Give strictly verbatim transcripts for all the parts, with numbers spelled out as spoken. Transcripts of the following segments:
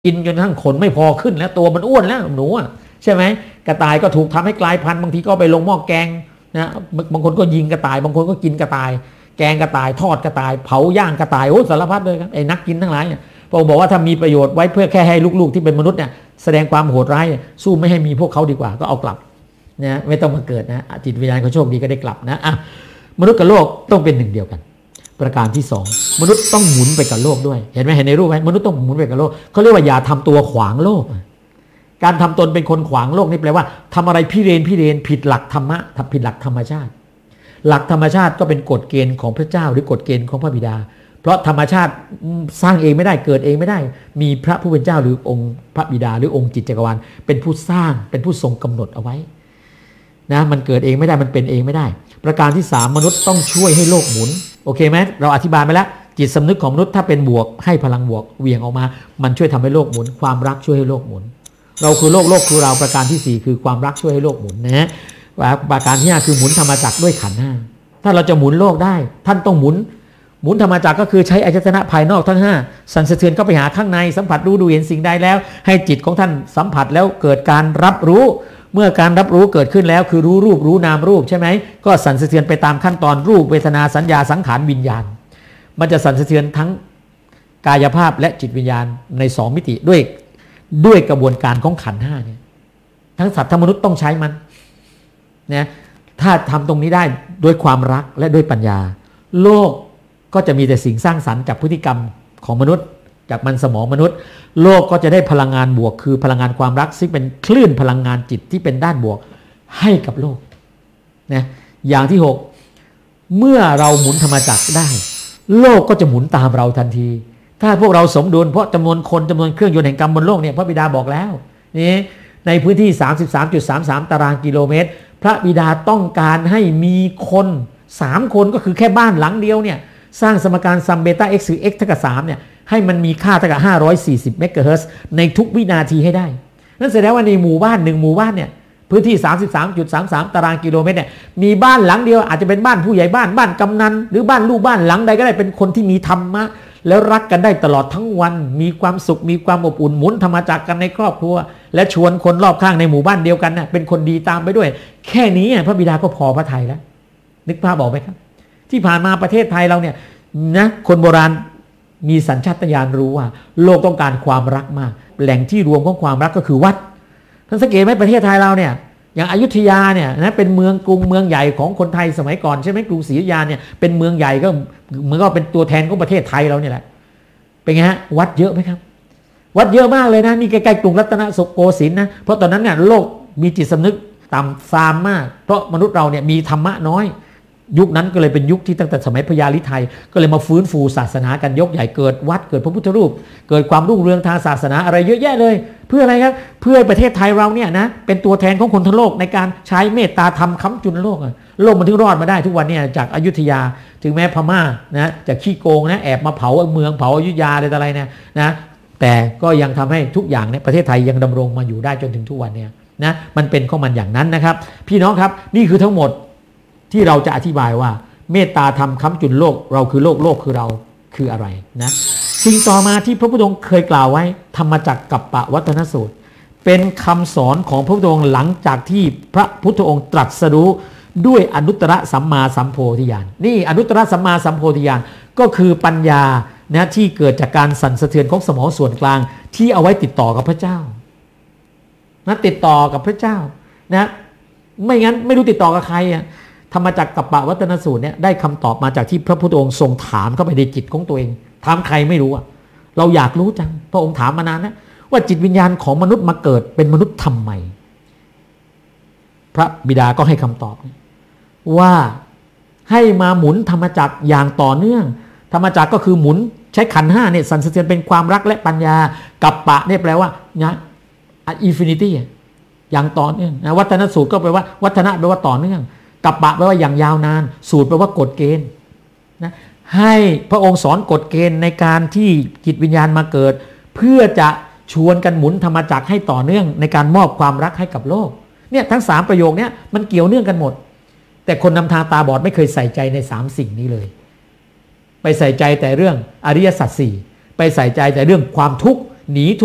กินจนทั้งขนไม่พอขึ้นแล้วตัวมันอ้วนแล้วหนูอ่ะใช่ไหมกระต่ายก็ถูกทำให้กลายพันธุ์บางทีก็ไปลงหม้อแกงนะบางคนก็ยิงกระต่ายบางคนก็กินกระต่ายแกงกระต่ายทอดกระต่ายเผาย่างกระต่ายโอ้สารพัดเลยครับไอ้นักกินทั้งหลายเนี่ยพระองค์บอกว่าถ้ามีประโยชน์ไว้เพื่อแค่ให้ลูกๆที่เป็นมนุษย์เนี่ยแสดงความโหดร้ายสู้ไม่ให้มีพวกเขาดีกว่าก็เอากลับนะไม่ต้องมาเกิดนะจิตวิญญาณเขาโชคดีก็ได้กลับนะอ่ะมนุษย์กับโลกต้องเป็นหนึ่งเดียวกันประการที่สองมนุษย์ต้องหมุนไปกับโลกด้วยเห็นไหมเห็นในรูปไหมมนุษย์ต้องหมุนไปกับโลกเขาเรียกว่าอย่าทำตัวขวางโลกการทำตนเป็นคนขวางโลกนี่แปลว่าทำอะไรพี่เรนพี่เรนผิดหลักธรรมะผิดหลักธรรมชาติหลักธรรมชาติก็เป็นกฎเกณฑ์ของพระเจ้าหรือกฎเกณฑ์ของพระบิดาเพราะธรรมชาติสร้างเองไม่ได้เกิดเองไม่ได้มีพระผู้เป็นเจ้าหรือองค์พระบิดาหรือองค์จิตจักรวาลเป็นผู้สร้างเป็นผู้ทรงกำหนดเอาไว้นะมันเกิดเองไม่ได้มันเป็นเองไม่ได้ประการที่สามมนุษย์ต้องช่วยให้โลกหมุนโอเคไหมเราอธิบายไปแล้วจิตสำนึกของมนุษย์ถ้าเป็นบวกให้พลังบวกเหวี่ยงออกมามันช่วยทำให้โลกหมุนความรักช่วยให้โลกหมุนเราคือโลกโลกคือเราประการที่สี่คือความรักช่วยให้โลกหมุนนะประการที่ห้าคือหมุนธรรมจักรด้วยขันธ์ห้าถ้าเราจะหมุนโลกได้ท่านต้องหมุนหมุนธรรมจักรก็คือใช้อายตนะภายนอกทั้งห้าสั่นสะเทือนเข้าไปหาข้างในสัมผัสรู้ดูเห็นสิ่งใดแล้วให้จิตของท่านสัมผัสแล้วเกิดการรับรู้เมื่อการรับรู้เกิดขึ้นแล้วคือรู้รูปรู้นามรูปใช่ไหมก็สั่นสะเทือนไปตามขั้นตอนรูปเวทนาสัญญาสังขารวิญญาณมันจะสั่นสะเทือนทั้งกายภาพและจิตวิญญาณในสองมิติด้วยด้วยกระบวนการของขันธ์ห้าเนี่ยทั้งสัตว์ทั้งมนุษย์ต้องใช้มันนะถ้าทำตรงนี้ได้ด้วยความรักและด้วยปัญญาโลกก็จะมีแต่สิ่งสร้างสรรค์จากพฤติกรรมของมนุษย์จากมันสมองมนุษย์โลกก็จะได้พลังงานบวกคือพลังงานความรักซึ่งเป็นคลื่นพลังงานจิตที่เป็นด้านบวกให้กับโลกนะอย่างที่หกเมื่อเราหมุนธรรมจักรได้โลกก็จะหมุนตามเราทันทีถ้าพวกเราสมดุลเพราะจำนวนคนจำนวนเครื่องยนต์แห่งกรรมบนโลกเนี่ยพระบิดาบอกแล้วนี่ในพื้นที่ สามสิบสามจุดสามสาม ตารางกิโลเมตรพระบิดาต้องการให้มีคนสามคนก็คือแค่บ้านหลังเดียวเนี่ยสร้างสมการซัมเบต้า x คือ x เท่ากับสามเนี่ยให้มันมีค่าเท่ากับห้าร้อยสี่สิบเมกะเฮิรตซ์ในทุกวินาทีให้ได้นั่นแสดงว่าในหมู่บ้านหนึ่งหมู่บ้านเนี่ยพื้นที่ สามสิบสามจุดสามสาม ตารางกิโลเมตรเนี่ยมีบ้านหลังเดียวอาจจะเป็นบ้านผู้ใหญ่บ้านบ้านกำนันหรือบ้านลูกบ้านหลังใดก็ได้เป็นคนที่มีธรรมะแล้วรักกันได้ตลอดทั้งวันมีความสุขมีความอบอุ่นหมุนธรรมจักรกันในครอบครัวและชวนคนรอบข้างในหมู่บ้านเดียวกันน่ะเป็นคนดีตามไปด้วยแค่นี้พระบิดาก็พอพระทัยแล้วนึกภาพบอกไหมครับที่ผ่านมาประเทศไทยเราเนี่ยนะคนโบราณมีสัญชาตญาณรู้ว่าโลกต้องการความรักมากแหล่งที่รวมของความรักก็คือวัดท่านสังเกตไหมประเทศไทยเราเนี่ยอย่างอยุธยาเนี่ยนะเป็นเมืองกรุงเมืองใหญ่ของคนไทยสมัยก่อนใช่ไหมกรุงศรีอยุธยาเนี่ยเป็นเมืองใหญ่ก็เหมือนก็เป็นตัวแทนของประเทศไทยเราเนี่ยแหละเป็นไงฮะวัดเยอะไหมครับวัดเยอะมากเลยนะนี่ใกล้ๆกรุงรัตนโกสินทร์นะเพราะตอนนั้นเนี่ยโลกมีจิตสำนึกต่ำทรามมากเพราะมนุษย์เราเนี่ยมีธรรมะน้อยยุคนั้นก็เลยเป็นยุคที่ตั้งแต่สมัยพญาลิไทยก็เลยมาฟื้นฟูศาสนากันยกใหญ่เกิดวัดเกิดพระพุทธรูปเกิดความรุ่งเรืองทางศาสนาอะไรเยอะแยะเลยเพื่ออะไรครับเพื่อประเทศไทยเราเนี่ยนะเป็นตัวแทนของคนทั้งโลกในการใช้เมตตาธรรมค้ำจุนโลกโลกมันถึงรอดมาได้ทุกวันเนี่ยจากอยุธยาถึงแม้พม่านะจากขี้โกงนะแอบมาเผาเมืองเผาอยุธยาอะไรต่ออะไรเนี่ยนะแต่ก็ยังทำให้ทุกอย่างเนี่ยประเทศไทยยังดำรงมาอยู่ได้จนถึงทุกวันเนี่ยนะมันเป็นของมันอย่างนั้นนะครับพี่น้องครับนี่คือทั้งหมดที่เราจะอธิบายว่าเมตตาธรรมค้ำจุนโลกเราคือโลกโลกคือเราคืออะไรนะสิ่งต่อมาที่พระพุทธองค์เคยกล่าวไว้ธรรมจักรกัปปวัตนสูตรเป็นคำสอนของพระพุทธองค์หลังจากที่พระพุทธองค์ตรัสรู้ด้วยอนุตตรสัมมาสัมโพธิญาณนี่อนุตตรสัมมาสัมโพธิญาณก็คือปัญญานะที่เกิดจากการสั่นสะเทือนของสมองส่วนกลางที่เอาไว้ติดต่อกับพระเจ้านะติดต่อกับพระเจ้านะไม่งั้นไม่รู้ติดต่อกับใครอ่ะธรรมจักรกัปปวัตนสูตรเนี่ยได้คำตอบมาจากที่พระพุทธองค์ทรงถามเข้าไปในจิตของตัวเองถามใครไม่รู้อ่ะเราอยากรู้จังพระองค์ถามมานานนะว่าจิตวิญญาณของมนุษย์มาเกิดเป็นมนุษย์ทำไมพระบิดาก็ให้คำตอบว่าให้มาหมุนธรรมจักรอย่างต่อเนื่องธรรมจักรก็คือหมุนใช้ขันธ์ห้าเนี่ยสั่นสะเทือนเป็นความรักและปัญญากัปปะเนี่ยแปลว่านะอินฟินิตี้อย่างต่อเนื่องนะวัฒนสูตรก็แปลว่าวัฒนะแปลว่าต่อเนื่องกัปปะแปลว่าอย่างยาวนานสูตรแปลว่ากฎเกณฑ์นะให้พระองค์สอนกฎเกณฑ์ในการที่จิตวิญญาณมาเกิดเพื่อจะชวนกันหมุนธรรมจักรให้ต่อเนื่องในการมอบความรักให้กับโลกเนี่ยทั้งสามประโยคนี้มันเกี่ยวเนื่องกันหมดแต่คนนำทางตาบอดไม่เคยใส่ใจในสามสิ่งนี้เลยไปใส่ใจแต่เรื่องอริยสัจสี่ไปใส่ใจแต่เรื่องความทุกข์หนีทุกข์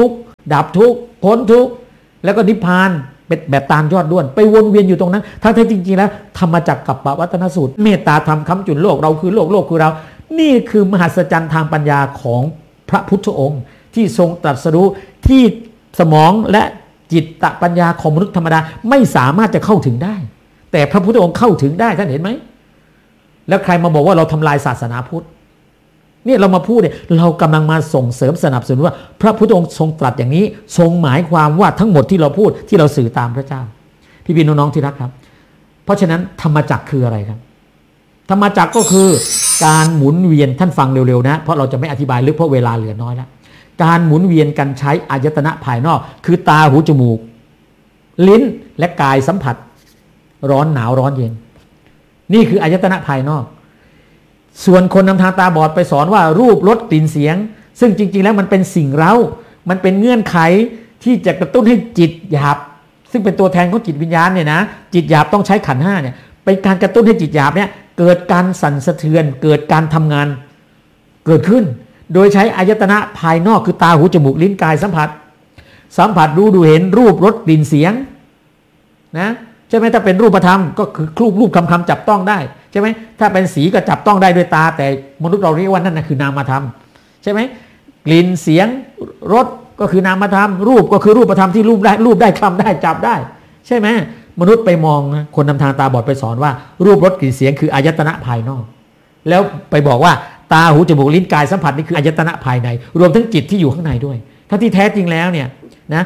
ดับทุกข์พ้นทุกข์แล้วก็นิพพานเป็นแบบตามยอดด้วนไปวนเวียนอยู่ตรงนั้นทั้งที่จริงๆแล้วธรรมจักรกัปปวัตนสูตรเมตตาธรรมค้ำจุนโลกเราคือโลกโลกคือเรานี่คือมหัศจรรย์ทางปัญญาของพระพุทธองค์ที่ทรงตรัสรู้ที่สมองและจิตตปัญญาของมนุษย์ธรรมดาไม่สามารถจะเข้าถึงได้แต่พระพุทธองค์เข้าถึงได้ท่านเห็นไหมแล้วใครมาบอกว่าเราทำลายศาสนาพุทธเนี่ยเรามาพูดเนี่ยเรากำลังมาส่งเสริมสนับสนุนว่าพระพุทธองค์ทรงตรัสอย่างนี้ทรงหมายความว่าทั้งหมดที่เราพูดที่เราสื่อตามพระเจ้าพี่พี่น้องๆที่รักครับเพราะฉะนั้นธรรมจักรคืออะไรครับธรรมจักรก็คือการหมุนเวียนท่านฟังเร็วๆนะเพราะเราจะไม่อธิบายลึกเพราะเวลาเหลือน้อยแล้วการหมุนเวียนกันใช้อายตนะภายนอกคือตาหูจมูกลิ้นและกายสัมผัสร้อนหนาวร้อนเย็นนี่คืออายตนะภายนอกส่วนคนนำทางตาบอดไปสอนว่ารูปรสกลิ่นเสียงซึ่งจริงๆแล้วมันเป็นสิ่งเร้ามันเป็นเงื่อนไขที่จะกระตุ้นให้จิตหยาบซึ่งเป็นตัวแทนของจิตวิญญาณเนี่ยนะจิตหยาบต้องใช้ขันธ์ห้าเนี่ยเป็นการกระตุ้นให้จิตหยาบเนี่ยเกิดการสั่นสะเทือนเกิดการทำงานเกิดขึ้นโดยใช้อายตนะภายนอกคือตาหูจมูกลิ้นกายสัมผัสสัมผัสรู้ดูเห็นรูปรสกลิ่นเสียงนะใช่ไหมถ้าเป็นรูปธรรมก็คือรูปรูปคำคำจับต้องได้ใช่ไหมถ้าเป็นสีก็จับต้องได้ด้วยตาแต่มนุษย์เราเรียกว่านั่นนะคือนามธรรมใช่ไหมกลิ่นเสียงรสก็คือนามธรรมรูปก็คือรูปธรรมที่รูปได้รูปได้คำได้จับได้ใช่ไหมมนุษย์ไปมองนะคนนำทางตาบอดไปสอนว่ารูปรสกลิ่นเสียงคืออายตนะภายนอกแล้วไปบอกว่าตาหูจมูกลิ้นกายสัมผัสนี่คืออายตนะภายในรวมทั้งจิตที่อยู่ข้างในด้วยถ้าที่แท้จริงแล้วเนี่ยนะ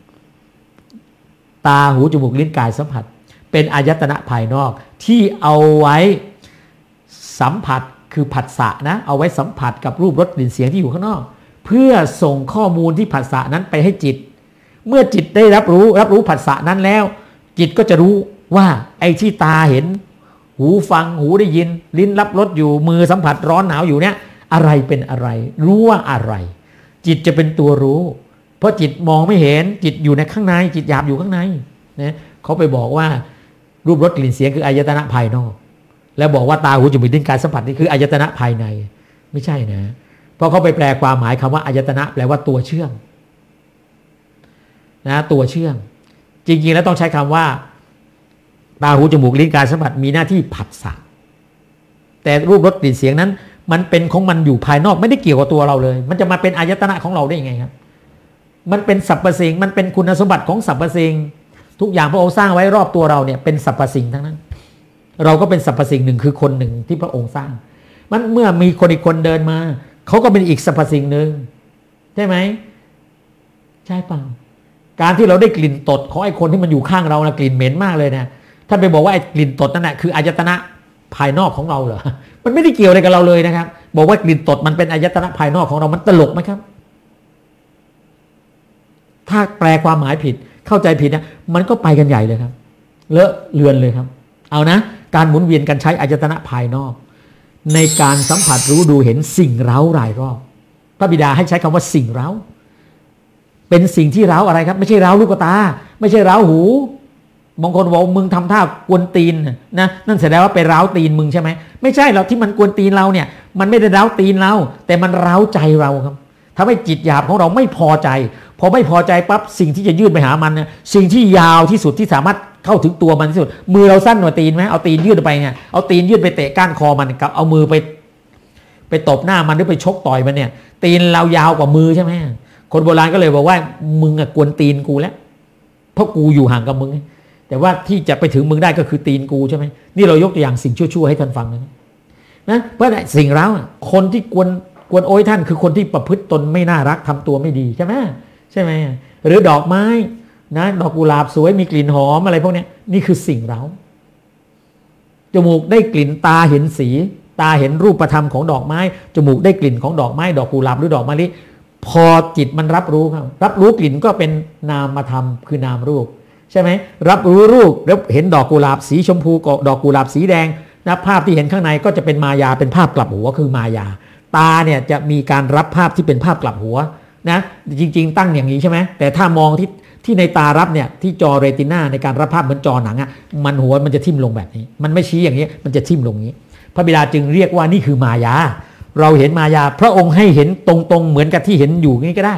ตาหูจมูกลิ้นกายสัมผัสเป็นอายตนะภายนอกที่เอาไว้สัมผัสคือผัสสะนะเอาไว้สัมผัสกับรูปรสกลิ่นเสียงที่อยู่ข้างนอกเพื่อส่งข้อมูลที่ผัสสะนั้นไปให้จิตเมื่อจิตได้รับรู้รับรู้ผัสสะนั้นแล้วจิตก็จะรู้ว่าไอ้ที่ตาเห็นหูฟังหูได้ยินลิ้นรับรสอยู่มือสัมผัสร้อนหนาวอยู่เนี่ยอะไรเป็นอะไรรู้ว่าอะไรจิตจะเป็นตัวรู้เพราะจิตมองไม่เห็นจิตอยู่ในข้างในจิตหยาบอยู่ข้างในนะเขาไปบอกว่ารูปรสกลิ่นเสียงคืออายตนะภายนอกแล้วบอกว่าตาหูจมูกลิ้นกายสัมผัสนี่คืออายตนะภายในไม่ใช่นะเพราะเขาไปแปลความหมายคำว่าอายตนะแปลว่าตัวเชื่อมนะตัวเชื่อมจริงๆแล้วต้องใช้คำว่าตาหูจมูกลิ้นกายสัมผัสมีหน้าที่ผัสสะแต่รูปรสกลิ่นเสียงนั้นมันเป็นของมันอยู่ภายนอกไม่ได้เกี่ยวกับตัวเราเลยมันจะมาเป็นอายตนะของเราได้ยังไงครับมันเป็นสรรพสิ่งมันเป็นคุณสมบัติของสรรพสิ่งทุกอย่างพระองค์สร้างไว้รอบตัวเราเนี่ยเป็นสรรพสิ่งทั้งนั้นเราก็เป็นสรรพสิ่งหนึ่งคือคนหนึ่งที่พระองค์สร้างมันเมื่อมีคนอีกคนเดินมาเขาก็เป็นอีกสรรพสิ่งหนึ่งใช่ไหมใช่เปล่าการที่เราได้กลิ่นตดของไอ้คนที่มันอยู่ข้างเรานะกลิ่นเหม็นมากเลยนะท่านไปบอกว่าไอ้กลิ่นตดนั่นแหละคืออายตนะภายนอกของเราเหรอมันไม่ได้เกี่ยวอะไรกับเราเลยนะครับบอกว่ากลิ่นตดมันเป็นอายตนะภายนอกของเรามันตลกไหมครับถ้าแปลความหมายผิดเข้าใจผิดนะมันก็ไปกันใหญ่เลยครับเลอะเลือนเลยครับเอานะการหมุนเวียนกันใช้อายตนะภายนอกในการสัมผัสรู้ดูเห็นสิ่งเร้ารายรอบพระบิดาให้ใช้คำว่าสิ่งเร้าเป็นสิ่งที่เร้าอะไรครับไม่ใช่เร้าลูกตาไม่ใช่เร้าหูบางคนบอกมึงทำท่ากวนตีนนะนั่นแสดงว่าไปเร้าตีนมึงใช่ไหมไม่ใช่เราที่มันกวนตีนเราเนี่ยมันไม่ได้เร้าตีนเราแต่มันเร้าใจเราครับทำให้จิตหยาบของเราไม่พอใจพอไม่พอใจปั๊บสิ่งที่จะยื่นไปหามันเนี่ยสิ่งที่ยาวที่สุดที่สามารถเข้าถึงตัวมันที่สุดมือเราสั้นกว่าตีนไหมเอาตีนยื่นไปเนี่ยเอาตีนยื่นไปเตะก้านคอมันกับเอามือไปไปตบหน้ามันหรือไปชกต่อยมันเนี่ยตีนเรายาวกว่ามือใช่ไหมคนโบราณก็เลยบอกว่ามึงอะกวนตีนกูแล้วเพราะกูอยู่ห่างกับมึงแต่ว่าที่จะไปถึงมึงได้ก็คือตีนกูใช่ไหมนี่เรายกตัวอย่างสิ่งชั่วๆให้ท่านฟังนะนะเพราะสิ่งเร้าคนที่กวนกวนโอยท่านคือคนที่ประพฤติตนไม่น่ารักทำตัวไม่ดีใช่ไหมใช่ไหมหรือดอกไม้นะดอกกุหลาบสวยมีกลิ่นหอมอะไรพวกนี้นี่คือสิ่งเร้าจมูกได้กลิ่นตาเห็นสีตาเห็นรูปธรรมของดอกไม้จมูกได้กลิ่นของดอกไม้ดอกกุหลาบหรือดอกมะลิพอจิตมันรับรู้ครับรับรู้กลิ่นก็เป็นนามธรรมคือนามรูปใช่ไหมรับรู้รูปแล้วเห็นดอกกุหลาบสีชมพูกับดอกกุหลาบสีแดงนะภาพที่เห็นข้างในก็จะเป็นมายาเป็นภาพกลับหัวคือมายาตาเนี่ยจะมีการรับภาพที่เป็นภาพกลับหัวนะจริงๆตั้งอย่างนี้ใช่ไหมแต่ถ้ามองที่ที่ในตารับเนี่ยที่จอเรตินาในการรับภาพเหมือนจอหนังอ่ะมันหัวมันจะทิ่มลงแบบนี้มันไม่ชี้อย่างนี้มันจะทิ่มลงนี้พระบิดาจึงเรียกว่านี่คือมายาเราเห็นมายาพระองค์ให้เห็นตรงๆเหมือนกับที่เห็นอยู่นี่ก็ได้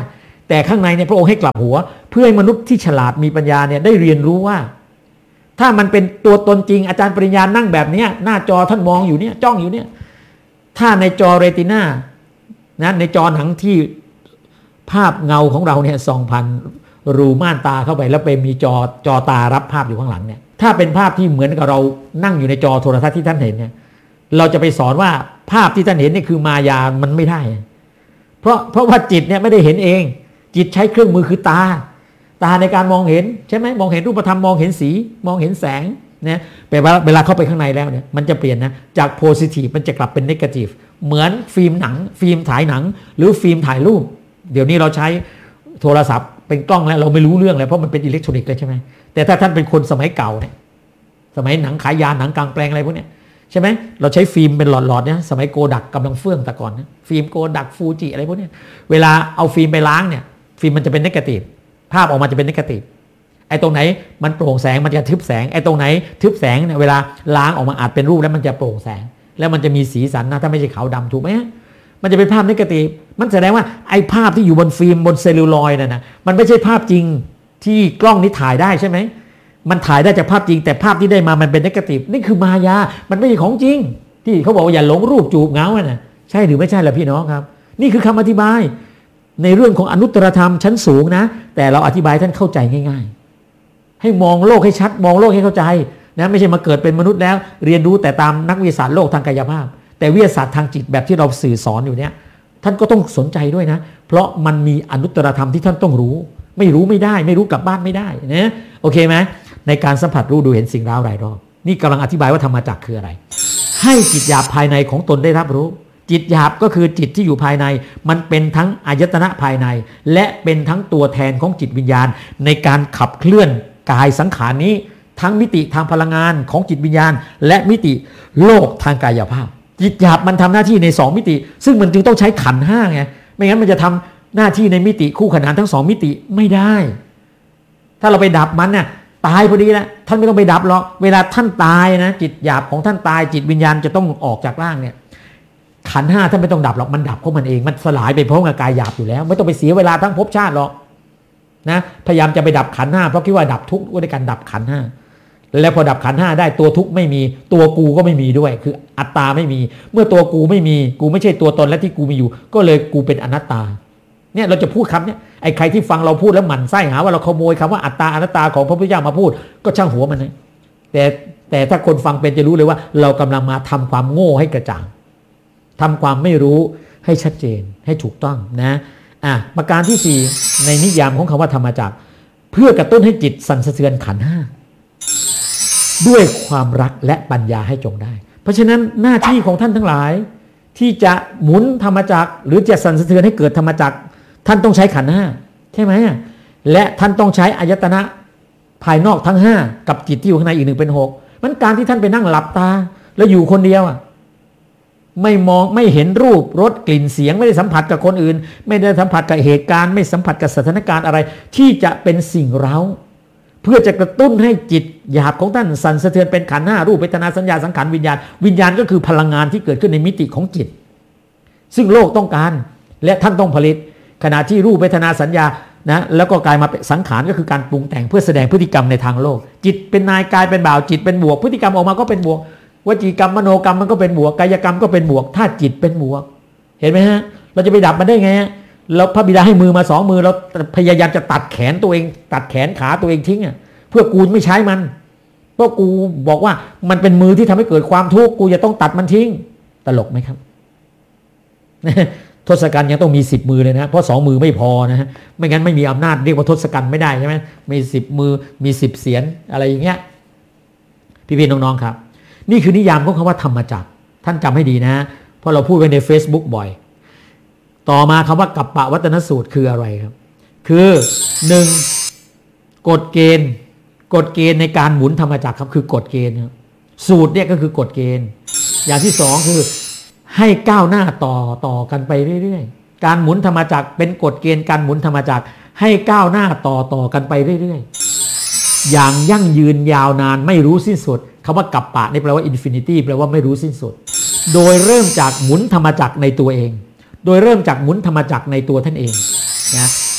แต่ข้างในเนี่ยพระองค์ให้กลับหัวเพื่อให้มนุษย์ที่ฉลาดมีปัญญาเนี่ยได้เรียนรู้ว่าถ้ามันเป็นตัวตนจริงอาจารย์ปริญญานั่งแบบนี้หน้าจอท่านมองอยู่เนี่ยจ้องอยู่เนี่ยถ้าในจอเรติน่านะในจอหนังที่ภาพเงาของเราเนี่ยส่องผ่านรูม่านตาเข้าไปแล้วไปมีจอจอตารับภาพอยู่ข้างหลังเนี่ยถ้าเป็นภาพที่เหมือนกับเรานั่งอยู่ในจอโทรทัศน์ที่ท่านเห็นเนี่ยเราจะไปสอนว่าภาพที่ท่านเห็นนี่คือมายามันไม่ได้เพราะเพราะว่าจิตเนี่ยไม่ได้เห็นเองจิตใช้เครื่องมือคือตาตาในการมองเห็นใช่ไหมมองเห็นรูปธรรมมองเห็นสีมองเห็นแสงนะแต่ว่าเวลาเข้าไปข้างในแล้วเนี่ยมันจะเปลี่ยนนะจากโพซิทีฟมันจะกลับเป็นเนกาทีฟเหมือนฟิล์มหนังฟิล์มถ่ายหนังหรือฟิล์มถ่ายรูปเดี๋ยวนี้เราใช้โทรศัพท์เป็นกล้องแล้วเราไม่รู้เรื่องเลยเพราะมันเป็นอิเล็กทรอนิกส์เลยใช่ไหมแต่ถ้าท่านเป็นคนสมัยเก่าเนี่ยสมัยหนังขายยาหนังกลางแปลงอะไรพวกเนี้ยใช่ไหมเราใช้ฟิล์มเป็นหลอดๆเนี่ยสมัยโกดักกำลังเฟื่องแต่ก่อนนะฟิล์มโกดักฟูจิอะไรพวกเนี้ยเวลาเอาฟิล์มไปล้างเนี่ยฟิล์มมันจะเป็นเนกาทีฟภาพออกมาจะเป็นเนกาทีฟไอ้ตรงไหนมันโปร่งแสงมันจะทึบแสงไอ้ตรงไหนทึบแสงเนี่ยเวลาล้างออกมาอาจเป็นรูปแล้วมันจะโปร่งแสงแล้วมันจะมีสีสันนะถ้าไม่ใช่ขาวดำถูกไหมมันจะเป็นภาพเนกาทีฟมันแสดงว่าไอ้ภาพที่อยู่บนฟิล์มบนเซลลูลอยด์น่ะนะมันไม่ใช่ภาพจริงที่กล้องนี้ถ่ายได้ใช่ไหมมันถ่ายได้จากภาพจริงแต่ภาพที่ได้มามันเป็นเนกาทีฟนี่คือมายามันไม่ใช่ของจริงที่เขาบอกว่าอย่าหลงรูปจูบเงาอ่ะนะใช่หรือไม่ใช่ล่ะพี่น้องครับนี่คือคำอธิบายในเรื่องของอนุตตรธรรมชั้นสูงนะแต่เราอธิบายท่านเข้าใจง่ายๆให้มองโลกให้ชัดมองโลกให้เข้าใจนะไม่ใช่มาเกิดเป็นมนุษย์แล้วเรียนรู้แต่ตามนักวิทยาศาสตร์โลกทางกายภาพแต่วิทยาศาสตร์ทางจิตแบบที่เราสื่อสอนอยู่เนี่ยท่านก็ต้องสนใจด้วยนะเพราะมันมีอนุตตรธรรมที่ท่านต้องรู้ไม่รู้ไม่ได้ไม่รู้กลับบ้านไม่ได้นะโอเคไหมในการสัมผัสรู้ดูเห็นสิ่งร้าวรายรอบนี่กำลังอธิบายว่าธรรมจักรคืออะไรให้จิตหยาบภายในของตนได้รับรู้จิตหยาบก็คือจิตที่อยู่ภายในมันเป็นทั้งอายตนะภายในและเป็นทั้งตัวแทนของจิตวิญญาณในการขับเคลื่อนกายสังขารนี้ทั้งมิติทางพลังงานของจิตวิญญาณและมิติโลกทางกายภาพจิตหยาบมันทำหน้าที่ในสองมิติซึ่งมันจึงต้องใช้ขันธ์ห้าไงไม่งั้นมันจะทำหน้าที่ในมิติคู่ขนานทั้งสองมิติไม่ได้ถ้าเราไปดับมันเนี่ยตายพอดีแล้วท่านไม่ต้องไปดับหรอกเวลาท่านตายนะจิตหยาบของท่านตายจิตวิญญาณจะต้องออกจากร่างเนี่ยขันธ์ห้าท่านไม่ต้องดับหรอกมันดับของมันเองมันสลายไปพร้อมกับกายหยาบอยู่แล้วไม่ต้องไปเสียเวลาทั้งภพชาติหรอกนะพยายามจะไปดับขันธ์ห้าเพราะคิดว่าดับทุกข์ด้วยการดับขันธ์ห้าแล้วพอดับขันธ์ห้าได้ตัวทุกข์ไม่มีตัวกูก็ไม่มีด้วยคืออัตตาไม่มีเมื่อตัวกูไม่มีกูไม่ใช่ตัวตนและที่กูมีอยู่ก็เลยกูเป็นอนัตตาเนี่ยเราจะพูดคำนี้ไอ้ใครที่ฟังเราพูดแล้วหมั่นไส้หาว่าเราขโมยคำว่าอัตตาอนัตตาของพระพุทธเจ้ามาพูดก็ช่างหัวมันนะแต่แต่ถ้าคนฟังเป็นจะรู้เลยว่าเรากำลังมาทำความโง่ให้กระจ่างทำความไม่รู้ให้ชัดเจนให้ถูกต้องนะอ่ะประการที่สี่ในนิยามของคำว่าธรรมจักรเพื่อกระตุ้นให้จิตสั่นสะเทือนขันธ์ห้าด้วยความรักและปัญญาให้จงได้เพราะฉะนั้นหน้าที่ของท่านทั้งหลายที่จะหมุนธรรมจักรหรือจะสั่นสะเทือนให้เกิดธรรมจักรท่านต้องใช้ขันธ์ห้าใช่ไหมและท่านต้องใช้อายตนะภายนอกทั้งห้ากับจิตที่อยู่ข้างในอีกหนึ่งเป็นหกมันการที่ท่านไปนั่งหลับตาแล้วอยู่คนเดียวอ่ะไม่มองไม่เห็นรูปรสกลิ่นเสียงไม่ได้สัมผัสกับคนอื่นไม่ได้สัมผัสกับเหตุการณ์ไม่สัมผัสกับสถานการณ์อะไรที่จะเป็นสิ่งเร้าเพื่อจะกระตุ้นให้จิตหยาบของท่านสั่นสะเทือนเป็นขันธ์ห้ารูปเวทนาสัญญาสังขารวิญญาณวิญญาณก็คือพลังงานที่เกิดขึ้นในมิติของจิตซึ่งโลกต้องการและท่านต้องผลิตขณะที่รูปเวทนาสัญญานะแล้วก็กลายมาเป็นสังขารก็คือการปรุงแต่งเพื่อแสดงพฤติกรรมในทางโลกจิตเป็นนายกายเป็นบ่าวจิตเป็นบวกพฤติกรรมออกมาก็เป็นบวกวจีกรรมมโนกรรมมันก็เป็นบวกกายกรรมก็เป็นบวกถ้าจิตเป็นบวกเห็นไหมฮะเราจะไปดับมันได้ไงเราพระบิดาให้มือมาสองมือเราพยายามจะตัดแขนตัวเองตัดแขนขาตัวเองทิ้งอ่ะเพื่อกูไม่ใช้มันเพราะกูบอกว่ามันเป็นมือที่ทำให้เกิดความทุกข์กูจะต้องตัดมันทิ้งตลกไหมครับทศกัณฐ์ยังต้องมีสิบมือเลยนะเพราะสองมือไม่พอนะฮะไม่งั้นไม่มีอำนาจเรียกว่าทศกัณฐ์ไม่ได้ใช่ไหมมีสิบมือมีสิบเสียนอะไรอย่างเงี้ยพี่ๆน้องๆครับนี่คือนิยามของคำว่าธรรมจักรท่านจำให้ดีนะเพราะเราพูดไว้ใน Facebook บ่อยต่อมาคำว่ากัปปะวัตนสูตรคืออะไรครับคือหนึ่งกฎเกณฑ์กฎเกณฑ์ในการหมุนธรรมจักรครับคือกฎเกณฑ์ครับสูตรเนี่ยก็คือกฎเกณฑ์อย่างที่สองคือให้ก้าวหน้าต่อต่อกันไปเรื่อยๆการหมุนธรรมจักรเป็นกฎเกณฑ์การหมุนธรรมจักรให้ก้าวหน้าต่อต่อกันไปเรื่อยๆอย่างยั่งยืนยาวนานไม่รู้สิ้นสุดคำว่ากัปปะนี่แปลว่าอินฟินิตี้แปลว่าไม่รู้สิ้นสุดโดยเริ่มจากหมุนธรรมจักรในตัวเองโดยเริ่มจากหมุนธรรมจักรในตัวท่านเองนะ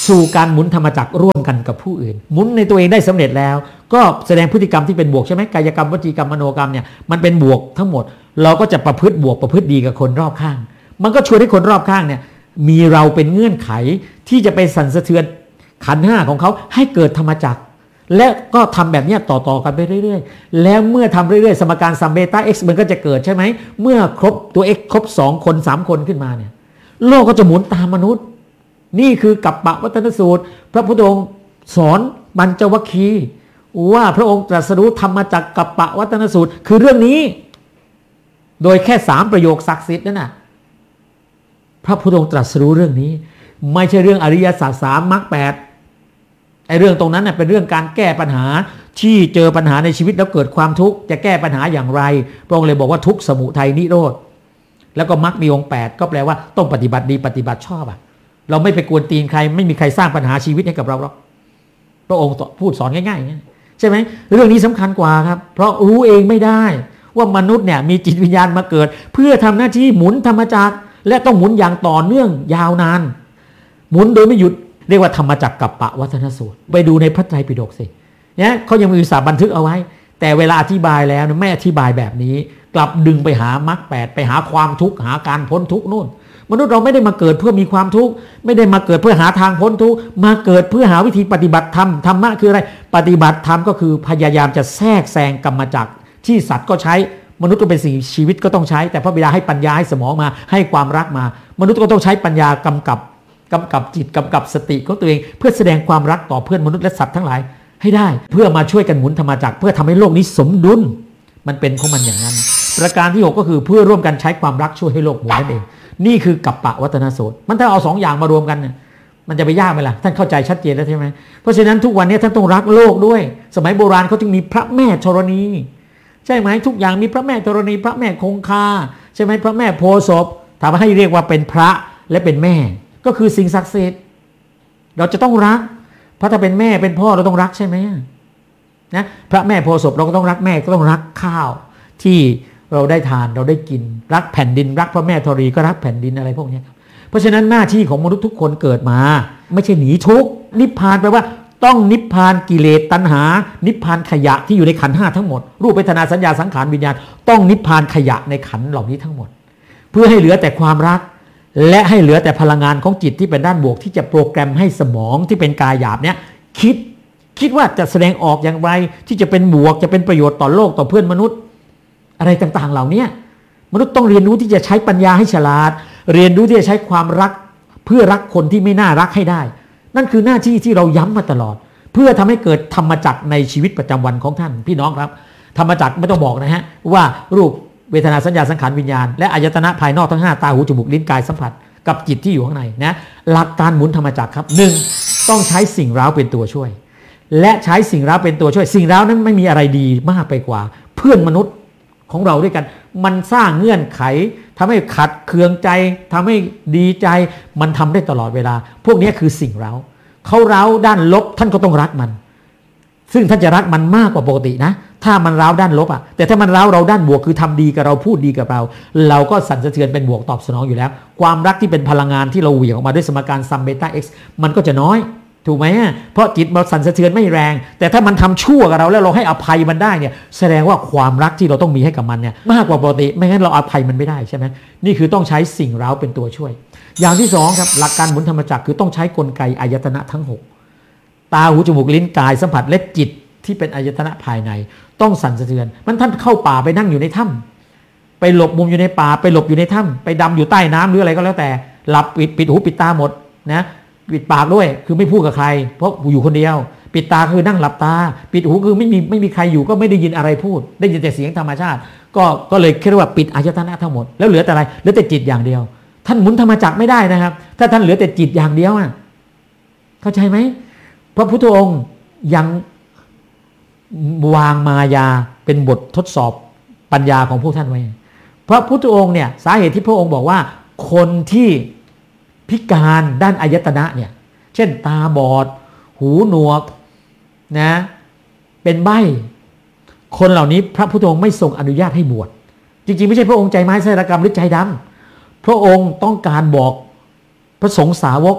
สู่การหมุนธรรมจักรร่วมกันกับผู้อื่นหมุนในตัวเองได้สำเร็จแล้วก็แสดงพฤติกรรมที่เป็นบวกใช่ไหมกายกรรมวจีกรรมมโนกรรมเนี่ยมันเป็นบวกทั้งหมดเราก็จะประพฤติบวกประพฤติดีกับคนรอบข้างมันก็ชวนให้คนรอบข้างเนี่ยมีเราเป็นเงื่อนไขที่จะไปสั่นสะเทือนขันธ์ห้าของเขาให้เกิดธรรมจักรและก็ทำแบบนี้ต่อๆกันไปเรื่อยๆแล้วเมื่อทำเรื่อยๆสมการซัมเบต้า x มันก็จะเกิดใช่ไหมเมื่อครบตัว x ครบสองคนสามคนขึ้นมาเนี่ยโลกก็จะหมุนตามมนุษย์นี่คือกัปปวัตนสูตรพระพุทธองค์สอนปัญจวัคคีย์ว่าพระองค์ตรัสรู้ธรรมจักรกัปปวัตนสูตรคือเรื่องนี้โดยแค่สามประโยคศักดิ์สิทธิ์นั่นน่ะพระพุทธองค์ตรัสรู้เรื่องนี้ไม่ใช่เรื่องอริยสัจสามมรรคแปดไอ้เรื่องตรงนั้นน่ะเป็นเรื่องการแก้ปัญหาที่เจอปัญหาในชีวิตแล้วเกิดความทุกข์จะแก้ปัญหาอย่างไรพระองค์เลยบอกว่าทุกข์สมุทัยนิโรธแล้วก็มรรคมีองค์แปดก็แปลว่าต้องปฏิบัติดีปฏิบัติชอบอ่ะเราไม่ไปกวนตีนใครไม่มีใครสร้างปัญหาชีวิตให้กับเราหรอกพระองค์พูดสอนง่ายๆใช่ไหมเรื่องนี้สำคัญกว่าครับเพราะรู้เองไม่ได้ว่ามนุษย์เนี่ยมีจิตวิญญาณมาเกิดเพื่อทำหน้าที่หมุนธรรมจักรและต้องหมุนอย่างต่อเนื่องยาวนานหมุนโดยไม่หยุดเรียกว่าธรรมจักรกัปปวัตนสูตรไปดูในพระไตรปิฎกสิเนี่ยเขายังมีอุตสาห์บันทึกเอาไว้แต่เวลาอธิบายแล้วไม่อธิบายแบบนี้กลับดึงไปหามรรคแปดไปหาความทุกข์หาการพ้นทุกข์นู่นมนุษย์เราไม่ได้มาเกิดเพื่อมีความทุกข์ไม่ได้มาเกิดเพื่อหาทางพ้นทุกข์มาเกิดเพื่อหาวิธีปฏิบัติธรรมธรรมะคืออะไรปฏิบัติธรรมก็คือพยายามจะแทรกแซงกรรมจักรที่สัตว์ก็ใช้มนุษย์ก็เป็นสิ่งชีวิตก็ต้องใช้แต่พระบิดาให้ปัญญาให้สมองมาให้ความรักมามนุษย์ก็ต้องใช้ปัญญากำกับกำกับจิตกำกับสติของตัวเองเพื่อแสดงความรักต่อเพื่อนมนุษย์และสัตว์ทั้งหลายให้ได้เพื่อมาช่วยกันหมุนธรรมจักรเพื่อทำให้โลกนี้สมดุลมันเป็นของมันอย่างนั้นประการที่หกก็คือเพื่อร่วมกันใช้ความรักช่วยให้โลกหมุนนั่นเองนี่คือกัปปวัตนสูตรมันถ้าเอาสองอย่างมารวมกันเนี่ยมันจะไปยากไหมล่ะท่านเข้าใจชัดเจนแล้วใช่ไหมเพราะฉะนั้นทุกวันนี้ท่านต้องรักโลกด้วยสมัยโบราณเขาจึงมีพระแม่ธรณีใช่ไหมทุกอย่างมีพระแม่ธรณีพระแม่คงคาใช่ไหมพระแม่โพธิ์ศพถามให้เรียกว่าเป็นพระและเป็นแม่ก็คือสิ่งศักดิ์สิทธิ์เราจะต้องรักเพราะถ้าเป็นแม่เป็นพ่อเราต้องรักใช่ไหมนะพระแม่โพธิ์ศพเราก็ต้องรักแม่ก็ต้องรักข้าวที่เราได้ทานเราได้กินรักแผ่นดินรักพระแม่ธรณีก็รักแผ่นดินอะไรพวกนี้เพราะฉะนั้นหน้าที่ของมนุษย์ทุกคนเกิดมาไม่ใช่หนีทุกข์นิพพานแปลว่าต้องนิพพานกิเลสตัณหานิพพานขยะที่อยู่ในขันธ์ห้าทั้งหมดรูปเวทนาสัญญาสังขารวิญญาณต้องนิพพานขยะในขันธ์เหล่านี้ทั้งหมดเพื่อให้เหลือแต่ความรักและให้เหลือแต่พลังงานของจิตที่เป็นด้านบวกที่จะโปรแกรมให้สมองที่เป็นกายหยาบเนี้ยคิดคิดว่าจะแสดงออกอย่างไรที่จะเป็นบวกจะเป็นประโยชน์ต่อโลกต่อเพื่อนมนุษย์อะไรต่างๆเหล่านี้มนุษย์ต้องเรียนรู้ที่จะใช้ปัญญาให้ฉลาดเรียนรู้ที่จะใช้ความรักเพื่อรักคนที่ไม่น่ารักให้ได้นั่นคือหน้าที่ที่เราย้ำมาตลอดเพื่อทำให้เกิดธรรมจักรในชีวิตประจำวันของท่านพี่น้องครับธรรมจักรไม่ต้องบอกนะฮะว่ารูปเวทนาสัญญาสังขารวิญญาณและอายตนะภายนอกทั้งห้าตาหูจมูกลิ้นกายสัมผัสกับจิตที่อยู่ข้างในนะหลักการหมุนธรรมจักรครับหนึ่งต้องใช้สิ่งร้าวเป็นตัวช่วยและใช้สิ่งร้าวเป็นตัวช่วยสิ่งร้าวนั้นไม่มีอะไรดีมากไปกว่าเพื่อนมนุษย์ของเราด้วยกันมันสร้างเงื่อนไขทำให้ขัดเคืองใจทำให้ดีใจมันทำได้ตลอดเวลาพวกนี้คือสิ่งร้าวเขาร้าวด้านลบท่านก็ต้องรักมันซึ่งท่านจะรักมันมากกว่าปกตินะถ้ามันร้าวด้านลบอ่ะแต่ถ้ามันร้าวเราด้านบวกคือทำดีกับเราพูดดีกับเราเราก็สั่นสะเทือนเป็นบวกตอบสนองอยู่แล้วความรักที่เป็นพลังงานที่เราเหวี่ยงออกมาด้วยสมการซัมเบต้า x มันก็จะน้อยถูกไหมเพราะจิตเราสั่นสะเทือนไม่แรงแต่ถ้ามันทำชั่วกับเราแล้วเราให้อภัยมันได้เนี่ยแสดงว่าความรักที่เราต้องมีให้กับมันเนี่ยมากกว่าปกติไม่งั้นเราอภัยมันไม่ได้ใช่ไหมนี่คือต้องใช้สิ่งร้าวเป็นตัวช่วยอย่างที่สองครับหลักการหมุนธรรมจักรคือต้องใช้กลไกอายตนะทั้งหกตาหูจมูกลิ้นกายสัมผัสและจิตที่เป็นอายตนะภายในต้องสั่นสะเทือนมันท่านเข้าป่าไปนั่งอยู่ในถ้ำไปหลบมุมอยู่ในป่าไปหลบอยู่ในถ้ำไปดำอยู่ใต้น้ำหรืออะไรก็แล้วแต่หลับปิดปิดหูปิดตาหมดนะปิดปากด้วยคือไม่พูดกับใครเพราะอยู่คนเดียวปิดตาคือนั่งหลับตาปิดหูคือไม่มีไม่มีใครอยู่ก็ไม่ได้ยินอะไรพูดได้ยินแต่เสียงธรรมชาติก็ก็เลยเรียกว่าปิดอายตนะทั้งหมดแล้วเหลือแต่อะไรเหลือแต่จิตอย่างเดียวท่านหมุนธรรมจักรไม่ได้นะครับถ้าท่านเหลือแต่จิตอย่างเดียวอ่ะเข้าใจไหมพระพุทธองค์ยังวางมายาเป็นบททดสอบปัญญาของพวกท่านไว้พระพุทธองค์เนี่ยสาเหตุที่พระองค์บอกว่าคนที่พิการด้านอายตนะเนี่ยเช่นตาบอดหูหนวกนะเป็นใบ้คนเหล่านี้พระพุทธองค์ไม่ทรงอนุญาตให้บวชจริงๆไม่ใช่พระองค์ใจไม้ไสรกรรมหรือใจดำพระองค์ต้องการบอกพระสงฆ์สาวก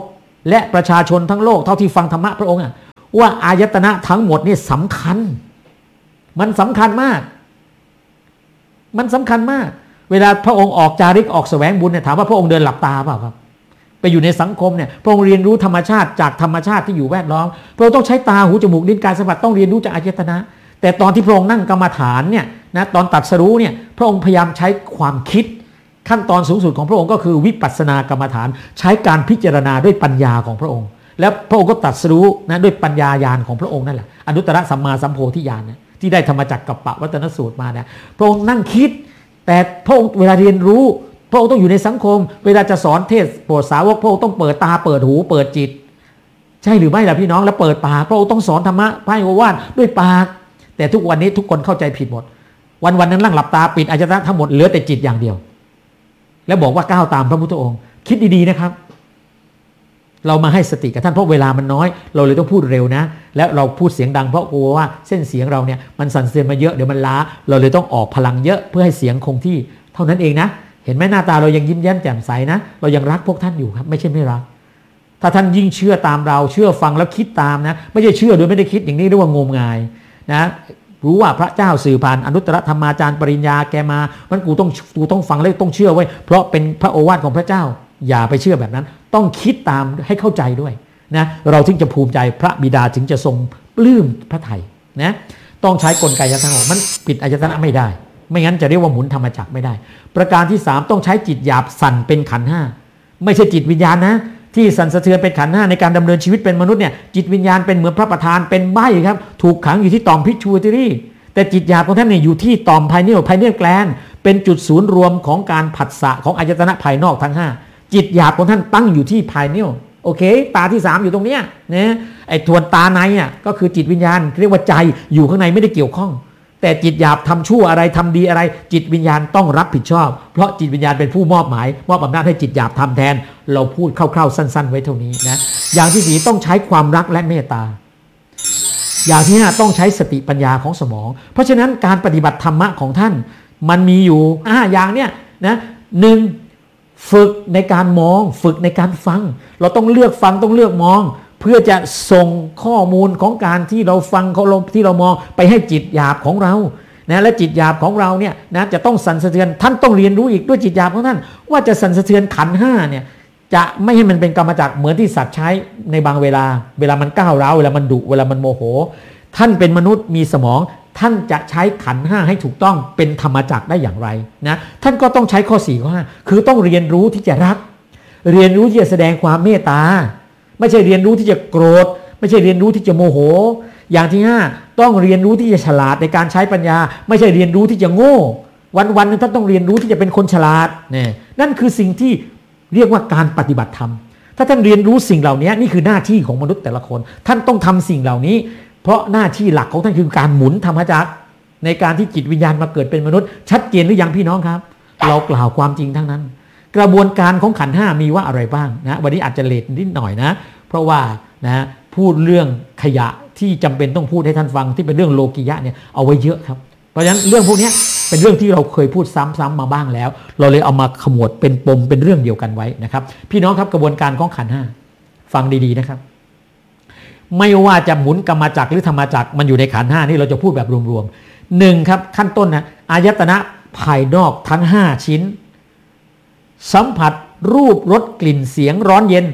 และประชาชนทั้งโลกเท่าที่ฟังธรรมะพระองค์ว่าอายตนะทั้งหมดนี่สำคัญมันสำคัญมากมันสำคัญมากเวลาพระองค์ออกจาริกออกแสวงบุญเนี่ยถามว่าพระองค์เดินหลับตาเปล่าครับไปอยู่ในสังคมเนี่ยพระองค์เรียนรู้ธรรมชาติจากธรรมชาติที่อยู่แวดล้อมพระองค์ต้องใช้ตาหูจมูกลิ้นกายสัมผัสต้องเรียนรู้จากอายตนะแต่ตอนที่พระองค์นั่งกรรมฐานเนี่ยนะตอนตรัสรู้เนี่ยพระองค์พยายามใช้ความคิดขั้นตอนสูงสุดของพระองค์ก็คือวิปัสสนากรรมฐานใช้การพิจารณาด้วยปัญญาของพระองค์แล้วพระองค์ก็ตรัสรู้นะด้วยปัญญาญาณของพระองค์นั่นแหละอนุตตรสัมมาสัมโพธิญาณนะที่ได้ธรรมจักรกัปปวัตนสูตรมาเนี่ยพระองค์นั่งคิดแต่พระองค์เวลาเรียนรู้พระองค์ต้องอยู่ในสังคมเวลาจะสอนเทศโปรดสาวกพระองค์ต้องเปิดตาเปิดหูเปิดจิตใช่หรือไม่ล่ะพี่น้องแล้วเปิดปากพระองค์ต้องสอนธรรมะพระโอวาทด้วยปากแต่ทุกวันนี้ทุกคนเข้าใจผิดหมดวันวันนั้นนั่งหลับตาปิดอายตนะทั้งหมดเหลือแต่จิตอย่างเดียวแล้วบอกว่าก้าวตามพระพุทธองค์คิดดีๆนะครับเรามาให้สติกับท่านเพราะเวลามันน้อยเราเลยต้องพูดเร็วนะแล้วเราพูดเสียงดังเพราะกลัวว่าเส้นเสียงเราเนี่ยมันสั่นเสือนมาเยอะเดี๋ยวมันล้าเราเลยต้องออกพลังเยอะเพื่อให้เสียงคงที่เท่านั้นเองนะเห็นไหมหน้าตาเรายังยิ้มแย้มแจ่มใสนะเรายังรักพวกท่านอยู่ครับไม่ใช่ไม่รักถ้าท่านยิ่งเชื่อตามเราเชื่อฟังแล้วคิดตามนะไม่ใช่เชื่อโดยไม่ได้คิดอย่างนี้เรียกว่างมงายนะรู้ว่าพระเจ้าสื่อผ่านอนุตตรธรรมาจารย์ปริญญาแกมามันกูต้องกูต้องฟังแล้วต้องเชื่อไว้เพราะเป็นพระโอวาทของพระเจ้าอย่าไปเชื่อแบบนั้นต้องคิดตามให้เข้าใจด้วยนะเราถึงจะภูมิใจพระบิดาถึงจะทรงปลื้มพระทัยนะต้องใช้กลไกยทั้งหมดมันปิดอายตนะไม่ได้ไม่งั้นจะเรียกว่าหมุนธรรมจักรไม่ได้ประการที่สามต้องใช้จิตหยาบสั่นเป็นขันธ์ห้าไม่ใช่จิตวิญญาณนะที่สั่นสะเทือนเป็นขันธ์ห้าในการดำเนินชีวิตเป็นมนุษย์เนี่ยจิตวิญญาณเป็นเหมือนพระประธานเป็นใบ้ครับถูกขังอยู่ที่ต่อมพิชูติรีแต่จิตหยาบของท่านเนี่ยอยู่ที่ต่อมไพเนียลไพเนียลแกลนเป็นจุดศูนย์รวมของการผัสสะของอายตนะภายนอกทั้งห้าจิตหยาบของท่านตั้งอยู่ที่ไพเนียลโอเคตาที่สามอยู่ตรงเนี้ยนะไอ้ทวนตาในอ่ะก็คือจิตวิญญาณเรียกว่าใจอยู่ข้างในไม่ได้เกี่ยวข้องแต่จิตหยาบทำชั่วอะไรทำดีอะไรจิตวิญญาณต้องรับผิดชอบเพราะจิตวิญญาณเป็นผู้มอบหมายมอบอำนาจให้จิตหยาบทำแทนเราพูดคร่าวๆสั้นๆไว้เท่านี้นะอย่างที่สี่ต้องใช้ความรักและเมตตาอย่างที่ห้าต้องใช้สติปัญญาของสมองเพราะฉะนั้นการปฏิบัติธรรมะของท่านมันมีอยู่ห้าอย่างเนี่ยนะหนึ่งฝึกในการมองฝึกในการฟังเราต้องเลือกฟังต้องเลือกมองเพื่อจะส่งข้อมูลของการที่เราฟังเขาที่เรามองไปให้จิตหยาบของเรานะและจิตหยาบของเราเนี่ยนะจะต้องสั่นสะเทือนท่านต้องเรียนรู้อีกด้วยจิตหยาบของท่านว่าจะสั่นสะเทือนขันธ์ห้าเนี่ยจะไม่ให้มันเป็นกรรมจักรเหมือนที่สัตว์ใช้ในบางเวลาเวลามันก้าวร้าวเวลามันดุเวลามันโมโหท่านเป็นมนุษย์มีสมองท่านจะใช้ขันธ์ห้าให้ถูกต้องเป็นธรรมจักรได้อย่างไรนะท่านก็ต้องใช้ข้อสี่ข้อห้าคือต้องเรียนรู้ที่จะรักเรียนรู้ที่จะแสดงความเมตตาไม่ใช่เรียนรู้ที่จะโกรธไม่ใช่เรียนรู้ที่จะโมโหอย่างที่ห้าต้องเรียนรู้ที่จะฉลาดในการใช้ปัญญาไม่ใช่เรียนรู้ที่จะโง่วันๆนึงท่านต้องเรียนรู้ที่จะเป็นคนฉลาดเนี่ยนั่นคือสิ่งที่เรียกว่าการปฏิบัติธรรมถ้าท่านเรียนรู้สิ่งเหล่านี้นี่คือหน้าที่ของมนุษย์แต่ละคนท่านต้องทำสิ่งเหล่านี้เพราะหน้าที่หลักของท่านคือการหมุนธรรมจักรในการที่จิตวิญญาณมาเกิดเป็นมนุษย์ชัดเจนหรือยังพี่น้องครับเรากล่าวความจริงทั้งนั้นกระบวนการของขันธ์ห้ามีว่าอะไรบ้างนะวันนี้อาจจะเลทนิดหน่อยนะเพราะว่านะพูดเรื่องขยะที่จำเป็นต้องพูดให้ท่านฟังที่เป็นเรื่องโลกิยะเนี่ยเอาไว้เยอะครับเพราะฉะนั้นเรื่องพวกนี้เป็นเรื่องที่เราเคยพูดซ้ำๆมาบ้างแล้วเราเลยเอามาขมวดเป็นปมเป็นเรื่องเดียวกันไว้นะครับพี่น้องครับกระบวนการของขันธ์ห้าฟังดีๆนะครับไม่ว่าจะหมุนกรรมจักรหรือธรรมจักรมันอยู่ในขันธ์ห้านี่เราจะพูดแบบรวมๆหนึ่งครับขั้นต้นนะอายตนะภายนอกทั้งห้าชิ้นสัมผัสรูปรสกลิ่นเสียงร้อนเย็น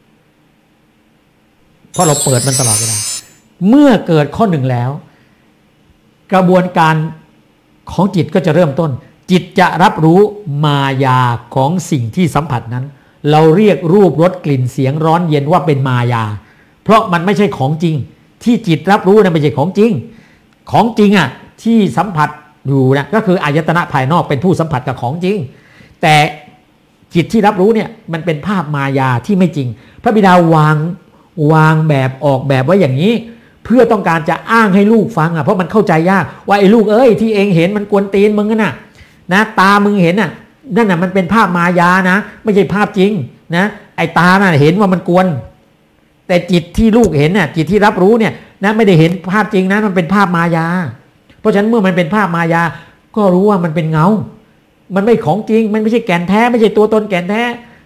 เพราะเราเปิดมันตลอดเวลาเมื่อเกิดข้อหนึ่งแล้วกระบวนการของจิตก็จะเริ่มต้นจิตจะรับรู้มายาของสิ่งที่สัมผัสนั้นเราเรียกรูปรสกลิ่นเสียงร้อนเย็นว่าเป็นมายาเพราะมันไม่ใช่ของจริงที่จิตรับรู้นะไม่ใช่ของจริงของจริงอ่ะที่สัมผัสอยู่นะก็คืออายตนะภายนอกเป็นผู้สัมผัสกับของจริงแต่จิตที่รับรู้เนี่ยมันเป็นภาพมายาที่ไม่จริงพระบิดาวางวางแบบออกแบบไว้อย่างนี้เพื่อต้องการจะอ้างให้ลูกฟังอ่ะเพราะมันเข้าใจยากว่าไอ้ลูกเอ้ยที่เองเห็นมันกวนตีนมึงน่ะนะตามึงเห็นน่ะนั่นน่ะมันเป็นภาพมายานะไม่ใช่ภาพจริงนะไอ้ตาน่ะเห็นว่ามันกวนแต่จิตที่ลูกเห็นน่ะจิตที่รับรู้เนี่ยนะไม่ได้เห็นภาพจริงนะมันเป็นภาพมายาเพราะฉะนั้นเมื่อมันเป็นภาพมายาก็รู้ว่ามันเป็นเงามันไม่ของจริงมันไม่ใช่แก่นแท้ไม่ใช่ตัวตนแก่นแท้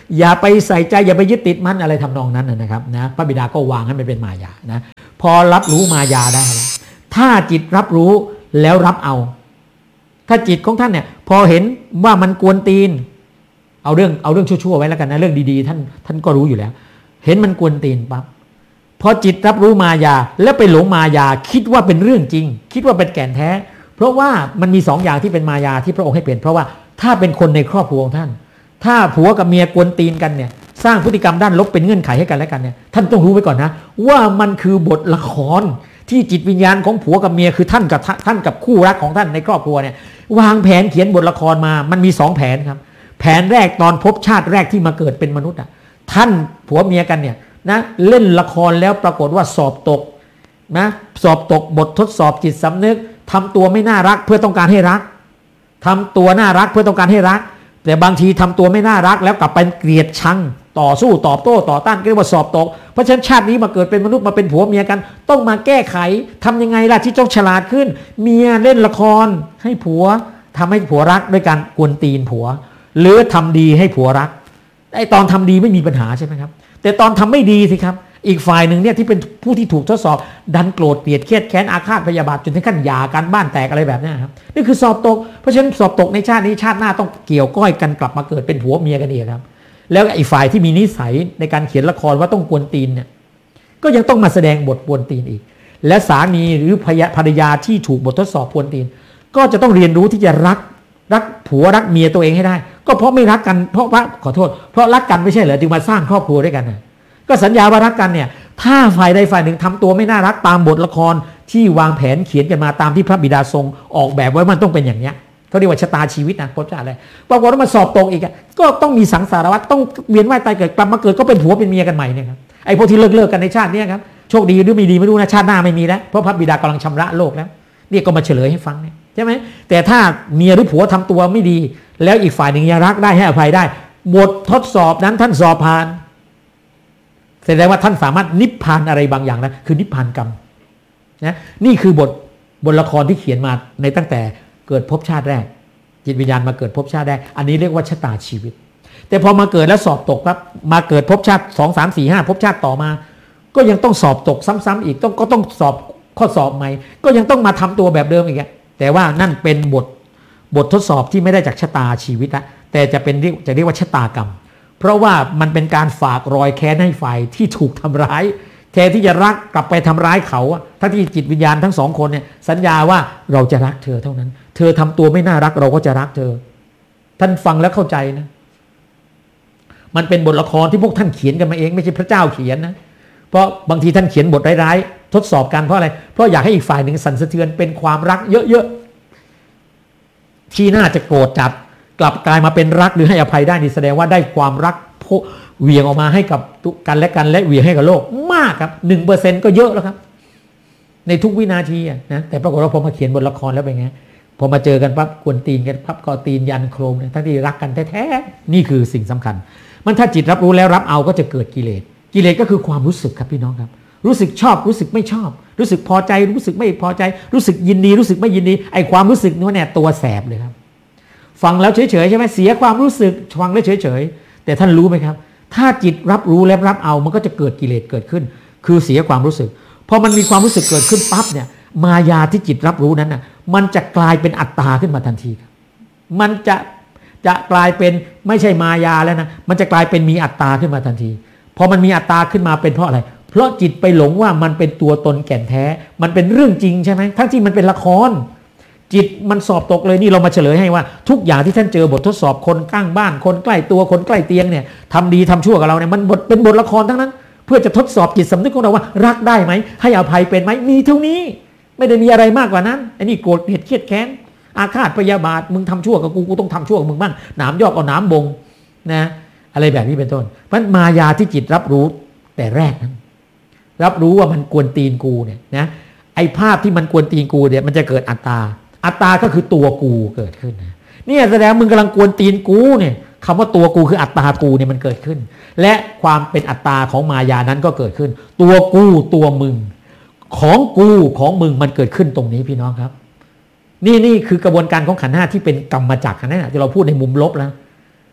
อย่าไปใส่ใจอย่าไปยึดติดมันอะไรทำนองนั้นนะครับนะพระบิดาก็วางให้มันเป็นมายานะพอรับรู้มายาได้แล้วถ้าจิตรับรู้แล้วรับเอาถ้าจิตของท่านเนี่ยพอเห็นว่ามันกวนตีนเอาเรื่องเอาเรื่องชั่วๆไว้แล้วกันนะเรื่องดีๆท่านท่านก็รู้อยู่แล้วเห็นมันกวนตีนปั๊บพอจิตรับรู้มายาแล้วไปหลงมายาคิดว่าเป็นเรื่องจริงคิดว่าเป็นแก่นแท้เพราะว่ามันมีสองอย่างที่เป็นมายาที่พระองค์ให้เป็นเพราะว่าถ้าเป็นคนในครอบครัวของท่านถ้าผัวกับเมียกวนตีนกันเนี่ยสร้างพฤติกรรมด้านลบเป็นเงื่อนไขให้กันและกันเนี่ยท่านต้องรู้ไว้ก่อนนะว่ามันคือบทละครที่จิตวิญญาณของผัวกับเมียคือท่านกับท่านกับคู่รักของท่านในครอบครัวเนี่ยวางแผนเขียนบทละครมามันมีสองแผนครับแผนแรกตอนพบชาติแรกที่มาเกิดเป็นมนุษย์อ่ะท่านผัวเมียกันเนี่ยนะเล่นละครแล้วปรากฏว่าสอบตกนะสอบตกบททดสอบจิตสำนึกทำตัวไม่น่ารักเพื่อต้องการให้รักทำตัวน่ารักเพื่อต้องการให้รักแต่บางทีทำตัวไม่น่ารักแล้วกลับไปเกลียดชังต่อสู้ตอบโต้ต่อต้านเรียกว่าสอบตกเพราะฉะนั้นชาตินี้มาเกิดเป็นมนุษย์มาเป็นผัวเมียกันต้องมาแก้ไขทำยังไงล่ะที่ต้องฉลาดขึ้นเมียเล่นละครให้ผัวทำให้ผัวรักด้วยการกวนตีนผัวหรือทำดีให้ผัวรักไอ้ตอนทำดีไม่มีปัญหาใช่ไหมครับแต่ตอนทำไม่ดีสิครับอีกฝ่ายหนึ่งเนี่ยที่เป็นผู้ที่ถูกทดสอบดันโกรธเกลียดเครียดแค้นอาฆาตพยาบาทจนถึงขั้นหย่ากันบ้านแตกอะไรแบบนี้ครับนี่คือสอบตกเพราะฉะนั้นสอบตกในชาตินี้ชาติหน้าต้องเกี่ยวก้อยกันกลับมาเกิดเป็นผัวเมียกันอีกครับแล้วไอ้ฝ่ายที่มีนิสัยในการเขียนละครว่าต้องกวนตีนเนี่ยก็ยังต้องมาแสดงบทกวนตีนอีกและสามีหรือภรรยาที่ถูกบททดสอบกวนตีนก็จะต้องเรียนรู้ที่จะรักรักผัวรักเมียตัวเองให้ได้ก็เพราะไม่รักกันเพราะว่าขอโทษเพราะรักกันไม่ใช่เหรอจึงมาสร้างครอบครัวด้วยกันนะก็สัญญาว่ารักกันเนี่ยถ้าฝ่ายใดฝ่ายหนึ่งทำตัวไม่น่ารักตามบทละครที่วางแผนเขียนกันมาตามที่พระบิดาทรงออกแบบไว้มันต้องเป็นอย่างเนี้ยเขาเรียกว่าชะตาชีวิตนะพระเจ้าอะไรปรากฏว่ามาสอบตกอีกก็ต้องมีสังสารวัฏต้องเวียนว่ายตายเกิดกลับมาเกิดก็เป็นผัวเป็นเมียกันใหม่เนี่ยครับไอ้พวกที่เลิกเลิกกันในชาตินี้ครับโชคดีหรือไม่ดีไม่รู้นะชาติหน้าไม่มีแล้วเพราะพระบิดากำลังชำระโลกแล้วนี่ก็มาเฉลยให้ฟังเนี่ยใช่ไหมแต่ถ้าเมียหรือผัวทำตัวไม่ดีแล้วอีกฝ่ายหนึ่งยังรักได้ให้อภัยได้บททดสอบนั้นท่านสอบผ่านแสดงว่าท่านสามารถนิพพานอะไรบางอย่างนะคือนิพพานกรรมนะนี่คือบทบทละครที่เขียนมาในตั้งแต่เกิดภพชาติแรกจิตวิญญาณมาเกิดภพชาติแรกอันนี้เรียกว่าชะตาชีวิตแต่พอมาเกิดแล้วสอบตกครับมาเกิดภพชาติสองสามสี่ห้าภพชาติต่อมาก็ยังต้องสอบตกซ้ำๆอีกต้องก็ต้องสอบข้อสอบใหม่ก็ยังต้องมาทำตัวแบบเดิมอีกแต่ว่านั่นเป็นบทบททดสอบที่ไม่ได้จากชะตาชีวิตละแต่จะเป็นจะเรียกว่าชะตากรรมเพราะว่ามันเป็นการฝากรอยแค้นให้ฝ่ายที่ถูกทำร้ายแทนที่จะรักกลับไปทำร้ายเขาทั้งที่จิตวิญญาณทั้งสองคนเนี่ยสัญญาว่าเราจะรักเธอเท่านั้นเธอทำตัวไม่น่ารักเราก็จะรักเธอท่านฟังแล้วเข้าใจนะมันเป็นบทละครที่พวกท่านเขียนกันมาเองไม่ใช่พระเจ้าเขียนนะเพราะบางทีท่านเขียนบทร้ายๆทดสอบกันเพราะอะไรเพราะอยากให้อีกฝ่ายหนึ่งสั่นสะเทือนเป็นความรักเยอะๆที่น่าจะโกรธจัดกลับกลายมาเป็นรักหรือให้อภัยได้นี่แสดงว่าได้ความรักเหวี่ยงออกมาให้กับกันและกันและเหวี่ยงให้กับโลกมากครับหนึ่งเปอร์เซ็นต์ก็เยอะแล้วครับในทุกวินาทีนะแต่ปรากฏว่าพอมาเขียนบทละครแล้วเป็นไงพอมาเจอกันปั๊บกวนตีนกันปั๊บก็ตีนยันโครมทั้งที่รักกันแท้ๆนี่คือสิ่งสำคัญมันถ้าจิตรับรู้แล้วรับเอาก็จะเกิดกิเลสกิเลสก็คือความรู้สึกครับพี่น้องครับรู้สึกชอบรู้สึกไม่ชอบรู้สึกพอใจรู้สึกไม่พอใจรู้สึกยินดีรู้สึกไม่ยินดีไอ้ความรู้สึกนี้เนี่ยตัวแสบเลยครับฟังแล้วเฉยๆใช่ไหมเสียความรู้สึกฟังแล้วเฉยๆแต่ท่านรู้ไหมครับถ้าจิตรับรู้และรับเอามันก็จะเกิดกิเลสเกิดขึ้นคือเสียความรู้สึกพอมันมีความรู้สึกเกิดขึ้นปั๊บเนี่ยมายาที่จิตรับรู้นั้นน่ะมันจะกลายเป็นอัตตาขึ้นมาทันทีครับมันจะจะกลายเป็นไม่ใช่มายาแล้วนะมันจะกลายเป็นมีอัตตาขึ้นมาทันทีพอมันมีอัตตาขึ้นมาเป็นเพราะอะไรเพราะจิตไปหลงว่ามันเป็นตัวตนแก่นแท้มันเป็นเรื่องจริงใช่ไหมทั้งที่มันเป็นละครจิตมันสอบตกเลยนี่เรามาเฉลยให้ว่าทุกอย่างที่ท่านเจอบททดสอบคนข้างบ้านคนใกล้ตัวคนใกล้เตียงเนี่ยทำดีทำชั่วกับเราเนี่ยมันบทเป็นบทละครทั้งนั้นเพื่อจะทดสอบจิตสำนึกของเราว่ารักได้ไหมให้อภัยเป็นไหมมีเท่านี้ไม่ได้มีอะไรมากกว่านั้นไอ้นี่โกรธเกลียดเครียดแค้นอาฆาตพยาบาทมึงทำชั่วกับกูกูต้องทำชั่วกับมึงบ้างหนามยอกเอาหนามบงนะอะไรแบบนี้เป็นต้นเพราะมายาที่จิตรับรู้แต่แรกนั้นรับรู้ว่ามันกวนตีนกูเนี่ยนะไอ้ภาพที่มันกวนตีนกูเนี่ยมันจะเกิดอัตตาอัตตาก็คือตัวกูเกิดขึ้นเนี่ยแสดงมึงกำลังกวนตีนกูเนี่ยคำว่าตัวกูคืออัตตากูเนี่ยมันเกิดขึ้นและความเป็นอัตตาของมายานั้นก็เกิดขึ้นตัวกูตัวมึงของกูของมึงมันเกิดขึ้นตรงนี้พี่น้องครับนี่นี่คือกระบวนการของขันธ์ห้าที่เป็นกรรมมาจากขันธ์ห้าที่เราพูดในมุมลบแล้ว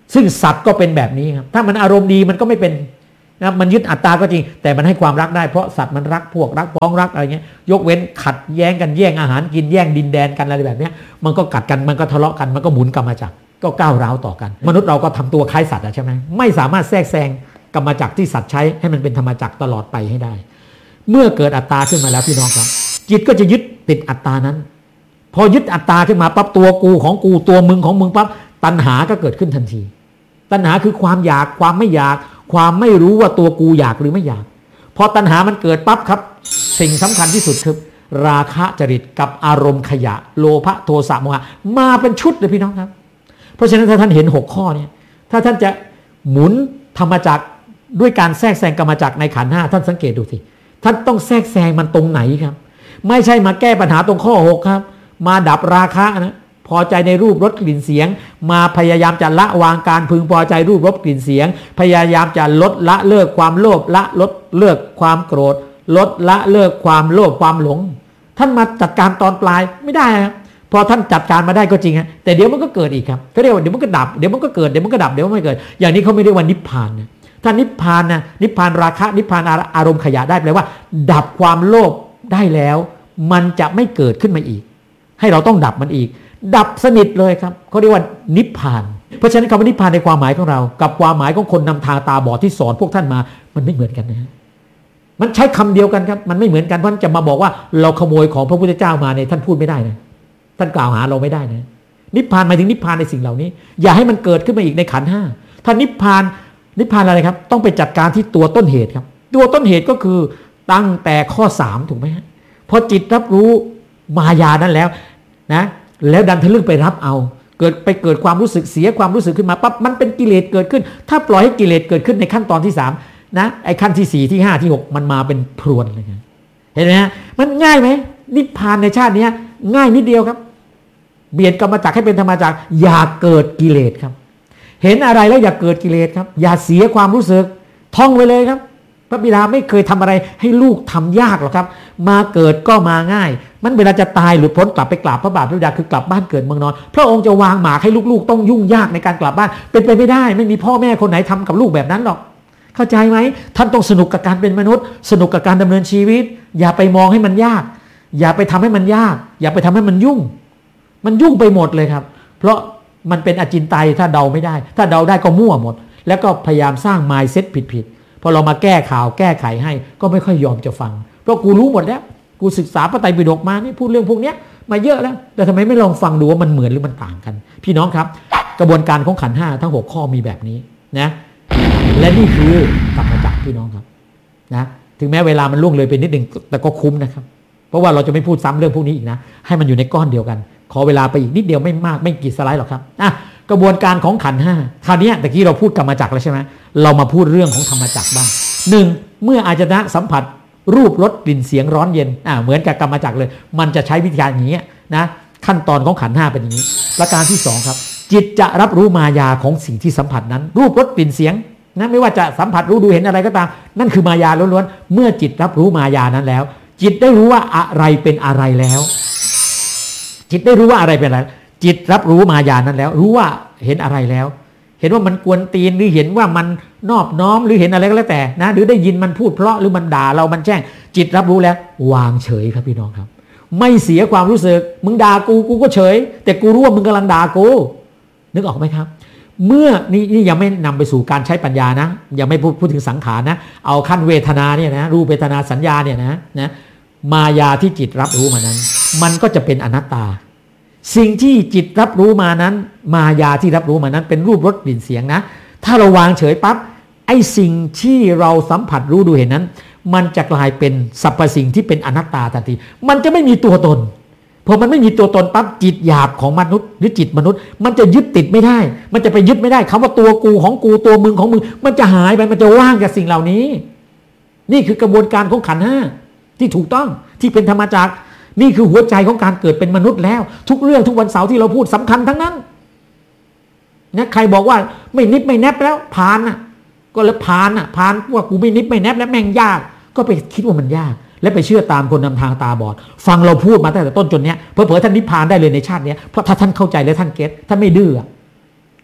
ซึ่งสัตว์ก็เป็นแบบนี้ครับถ้ามันอารมณ์ดีมันก็ไม่เป็นนะมันยึดอัตตาก็จริงแต่มันให้ความรักได้เพราะสัตว์มันรักพวกรักพ้องรักอะไรเงี้ยยกเว้นขัดแย้งกันแย่งอาหารกินแย่งดินแดนกันอะไรแบบนี้มันก็กัดกันมันก็ทะเลาะกันมันก็หมุนกรรมจักรก็ก้าวร้าวต่อกันมนุษย์เราก็ทำตัวคล้ายสัตว์ใช่ไหมไม่สามารถแทรกแซงกรรมจักรที่สัตว์ใช้ให้มันเป็นธรรมจักรตลอดไปให้ได้เมื่อเกิดอัตตาขึ้นมาแล้วพี่น้องครับจิตก็จะยึดติดอัตตานั้นพอยึดอัตตาขึ้นมาปั๊บตัวกูของกูตัวมึงของมึงปั๊บตัณหาก็เกิดขึ้นทันทีตัณหาคือความอยากความไม่อยากความไม่รู้ว่าตัวกูอยากหรือไม่อยากพอตัณหามันเกิดปั๊บครับสิ่งสำคัญที่สุดคือราคะจริตกับอารมณ์ขยะโลภะโทสะโมหะมาเป็นชุดเลยพี่น้องครับเพราะฉะนั้นถ้าท่านเห็นหกข้อนี้ถ้าท่านจะหมุนธรรมจักรด้วยการแทรกแซงกรรมจักรในขันธ์ห้าท่านสังเกตดูสิท่านต้องแทรกแซงมันตรงไหนครับไม่ใช่มาแก้ปัญหาตรงข้อหกครับมาดับราคะนะพอใจในรูปรสกลิ่นเสียงมาพยายามจะละวางการพึงพอใจรูปรสกลิ่นเสียงพยายามจะลดละเลิกความโลภละลดเลิกความโกรธลดละเลิกความโลภความหลงท่านมาจัดการตอนปลายไม่ได้ครับพอท่านจัดการมาได้ก็จริงฮะแต่เดี๋ยวมันก็เกิดอีกครับเขาเรียกว่าเดี๋ยวมันก็ดับเดี๋ยวมันก็เกิดเดี๋ยวมันก็ดับเดี๋ยวมันไม่เกิดอย่างนี้เขาไม่เรียกว่านิพพานนะถ้านิพพานนะนิพพานราคะนิพพานอารมณ์ขยะได้แปลว่าดับความโลภได้แล้วมันจะไม่เกิดขึ้นมาอีกให้เราต้องดับมันอีกดับสนิทเลยครับเขาเรียกว่านิพพานเพราะฉะนั้นคำว่านิพพานในความหมายของเรากับความหมายของคนนำทางตาบอดที่สอนพวกท่านมามันไม่เหมือนกันนะฮะมันใช้คำเดียวกันครับมันไม่เหมือนกันเพราะจะมาบอกว่าเราขโมยของพระพุทธเจ้ามาเนี่ยท่านพูดไม่ได้นะท่านกล่าวหาเราไม่ได้นะนิพพานหมายถึงนิพพานในสิ่งเหล่านี้อย่าให้มันเกิดขึ้นมาอีกในขันธ์ห้าถ้านิพพานนิพพานอะไรครับต้องไปจัดการที่ตัวต้นเหตุครับตัวต้นเหตุก็คือตั้งแต่ข้อสามถูกไหมฮะพอจิตรับรู้มายานั้นแล้วนะแล้วดันทะลึ่งไปรับเอาเกิดไปเกิดความรู้สึกเสียความรู้สึกขึ้นมาปั๊บมันเป็นกิเลสเกิดขึ้นถ้าปล่อยให้กิเลสเกิดขึ้นในขั้นตอนที่สามนะไอ้ขั้นที่สี่ที่ห้าที่หกมันมาเป็นพรวนเลยครับเห็นไหมฮะมันง่ายไหมนิพพานในชาตินี้ง่ายนิดเดียวครับเบียดกรรมจักรให้เป็นธรรมจักรอย่าเกิดกิเลสครับเห็นอะไรแล้วอย่าเกิดกิเลสครับอย่าเสียความรู้สึกท่องไว้เลยครับพระบิดาไม่เคยทำอะไรให้ลูกทำยากหรอกครับมาเกิดก็มาง่ายมันเวลาจะตายหรือพ้นกลับไปกราบพระบาทพระบิดาคือกลับบ้านเกิดเมืองนอนพระองค์จะวางหมากให้ลูกๆต้องยุ่งยากในการกลับบ้านเป็นไปไม่ได้ไม่มีพ่อแม่คนไหนทำกับลูกแบบนั้นหรอกเข้าใจไหมท่านต้องสนุกกับการเป็นมนุษย์สนุกกับการดำเนินชีวิตอย่าไปมองให้มันยากอย่าไปทำให้มันยากอย่าไปทำให้มันยุ่งมันยุ่งไปหมดเลยครับเพราะมันเป็นอจินไตยถ้าเดาไม่ได้ถ้าเดาได้ก็มั่วหมดแล้วก็พยายามสร้าง mindset ผิดๆพอเรามาแก้ข่าวแก้ไขให้ก็ไม่ค่อยยอมจะฟังเพราะกูรู้หมดแล้วกูศึกษาพระไตรปิฎกมานี่พูดเรื่องพวกนี้มาเยอะแล้วแต่ทำไมไม่ลองฟังดูว่ามันเหมือนหรือมันต่างกันพี่น้องครับกระบวนการของขันธ์ห้าทั้งหกข้อมีแบบนี้นะและนี่คือกรรมจักรพี่น้องครับนะถึงแม้เวลามันล่วงเลยไปนิดนึงแต่ก็คุ้มนะครับเพราะว่าเราจะไม่พูดซ้ำเรื่องพวกนี้อีกนะให้มันอยู่ในก้อนเดียวกันขอเวลาไปอีกนิดเดียวไม่มากไม่กี่สไลด์หรอกครับอ่ะกระบวนการของขันธ์ห้าคราวนี้ตะกี้เราพูดกรรมจักรแล้วใช่ไหมเรามาพูดเรื่องของธรรมจักรบ้างหนึ่งเมื่ออาจนะสัมผัสรูปรสกลิ่นเสียงร้อนเย็นอ่าเหมือนกับกรรมจักรเลยมันจะใช้วิธีการอย่างนี้นะขั้นตอนของขันธ์ห้าเป็นอย่างนี้ประการที่สองครับจิตจะรับรู้มายาของสิ่งที่สัมผัสนั้นรูปรสกลิ่นเสียงนะไม่ว่าจะสัมผัสรู้ดูเห็นอะไรก็ตามนั่นคือมายาล้วนๆเมื่อจิตรับรู้มายานั้นแล้วจิตได้รู้ว่าอะไรเป็นอะไรแล้วจิตได้รู้ว่าอะไรเป็นอะไรจิตรับรู้มายานั้นแล้วรู้ว่าเห็นอะไรแล้วเห็นว่ามันกวนตีนหรือเห็นว่ามันนอบน้อมหรือเห็นอะไรก็แล้วแต่นะหรือได้ยินมันพูดเพราะหรือมันด่าเรามันแช่งจิตรับรู้แล้ววางเฉยครับพี่น้องครับไม่เสียความรู้สึกมึงด่ากูกูก็เฉยแต่กูรู้ว่ามึงกำลังด่ากูนึกออกไหมครับเมื่อนี่นี่ยังไม่นำไปสู่การใช้ปัญญานะยังไม่พูดพูดถึงสังขารนะเอาขั้นเวทนาเนี่ยนะรูปเวทนาสัญญาเนี่ยนะนะมายาที่จิตรับรู้มานั้นมันก็จะเป็นอนัตตาสิ่งที่จิตรับรู้มานั้นมายาที่รับรู้มานั้นเป็นรูปรสกลิ่นเสียงนะถ้าเราวางเฉยปั๊บไอ้สิ่งที่เราสัมผัสรู้ดูเห็นนั้นมันจะกลายเป็นสรรพสิ่งที่เป็นอนัตตาทันทีมันจะไม่มีตัวตนพอมันไม่มีตัวตนปั๊บจิตหยาบของมนุษย์หรือจิตมนุษย์มันจะยึดติดไม่ได้มันจะไปยึดไม่ได้คำว่าตัวกูของกูตัวมึงของมึงมันจะหายไปมันจะว่างจากสิ่งเหล่านี้นี่คือกระบวนการของขันธ์ห้าที่ถูกต้องที่เป็นธรรมจักรนี่คือหัวใจของการเกิดเป็นมนุษย์แล้วทุกเรื่องทุกวันเสาร์ที่เราพูดสำคัญทั้งนั้นนะใครบอกว่าไม่นิบไม่แนบแล้วผ่านน่ะก็เลยผ่านน่ะผ่านว่ากูไม่นิบไม่แนบแล้วแม่งยากก็ไปคิดว่ามันยากและไปเชื่อตามคนนำทางตาบอดฟังเราพูดมาตั้งแต่ต้นจนเนี้ยเผลอๆท่านนิพพานได้เลยในชาตินี้เพราะถ้าท่านเข้าใจและท่านเก็ตท่านไม่ดื้อ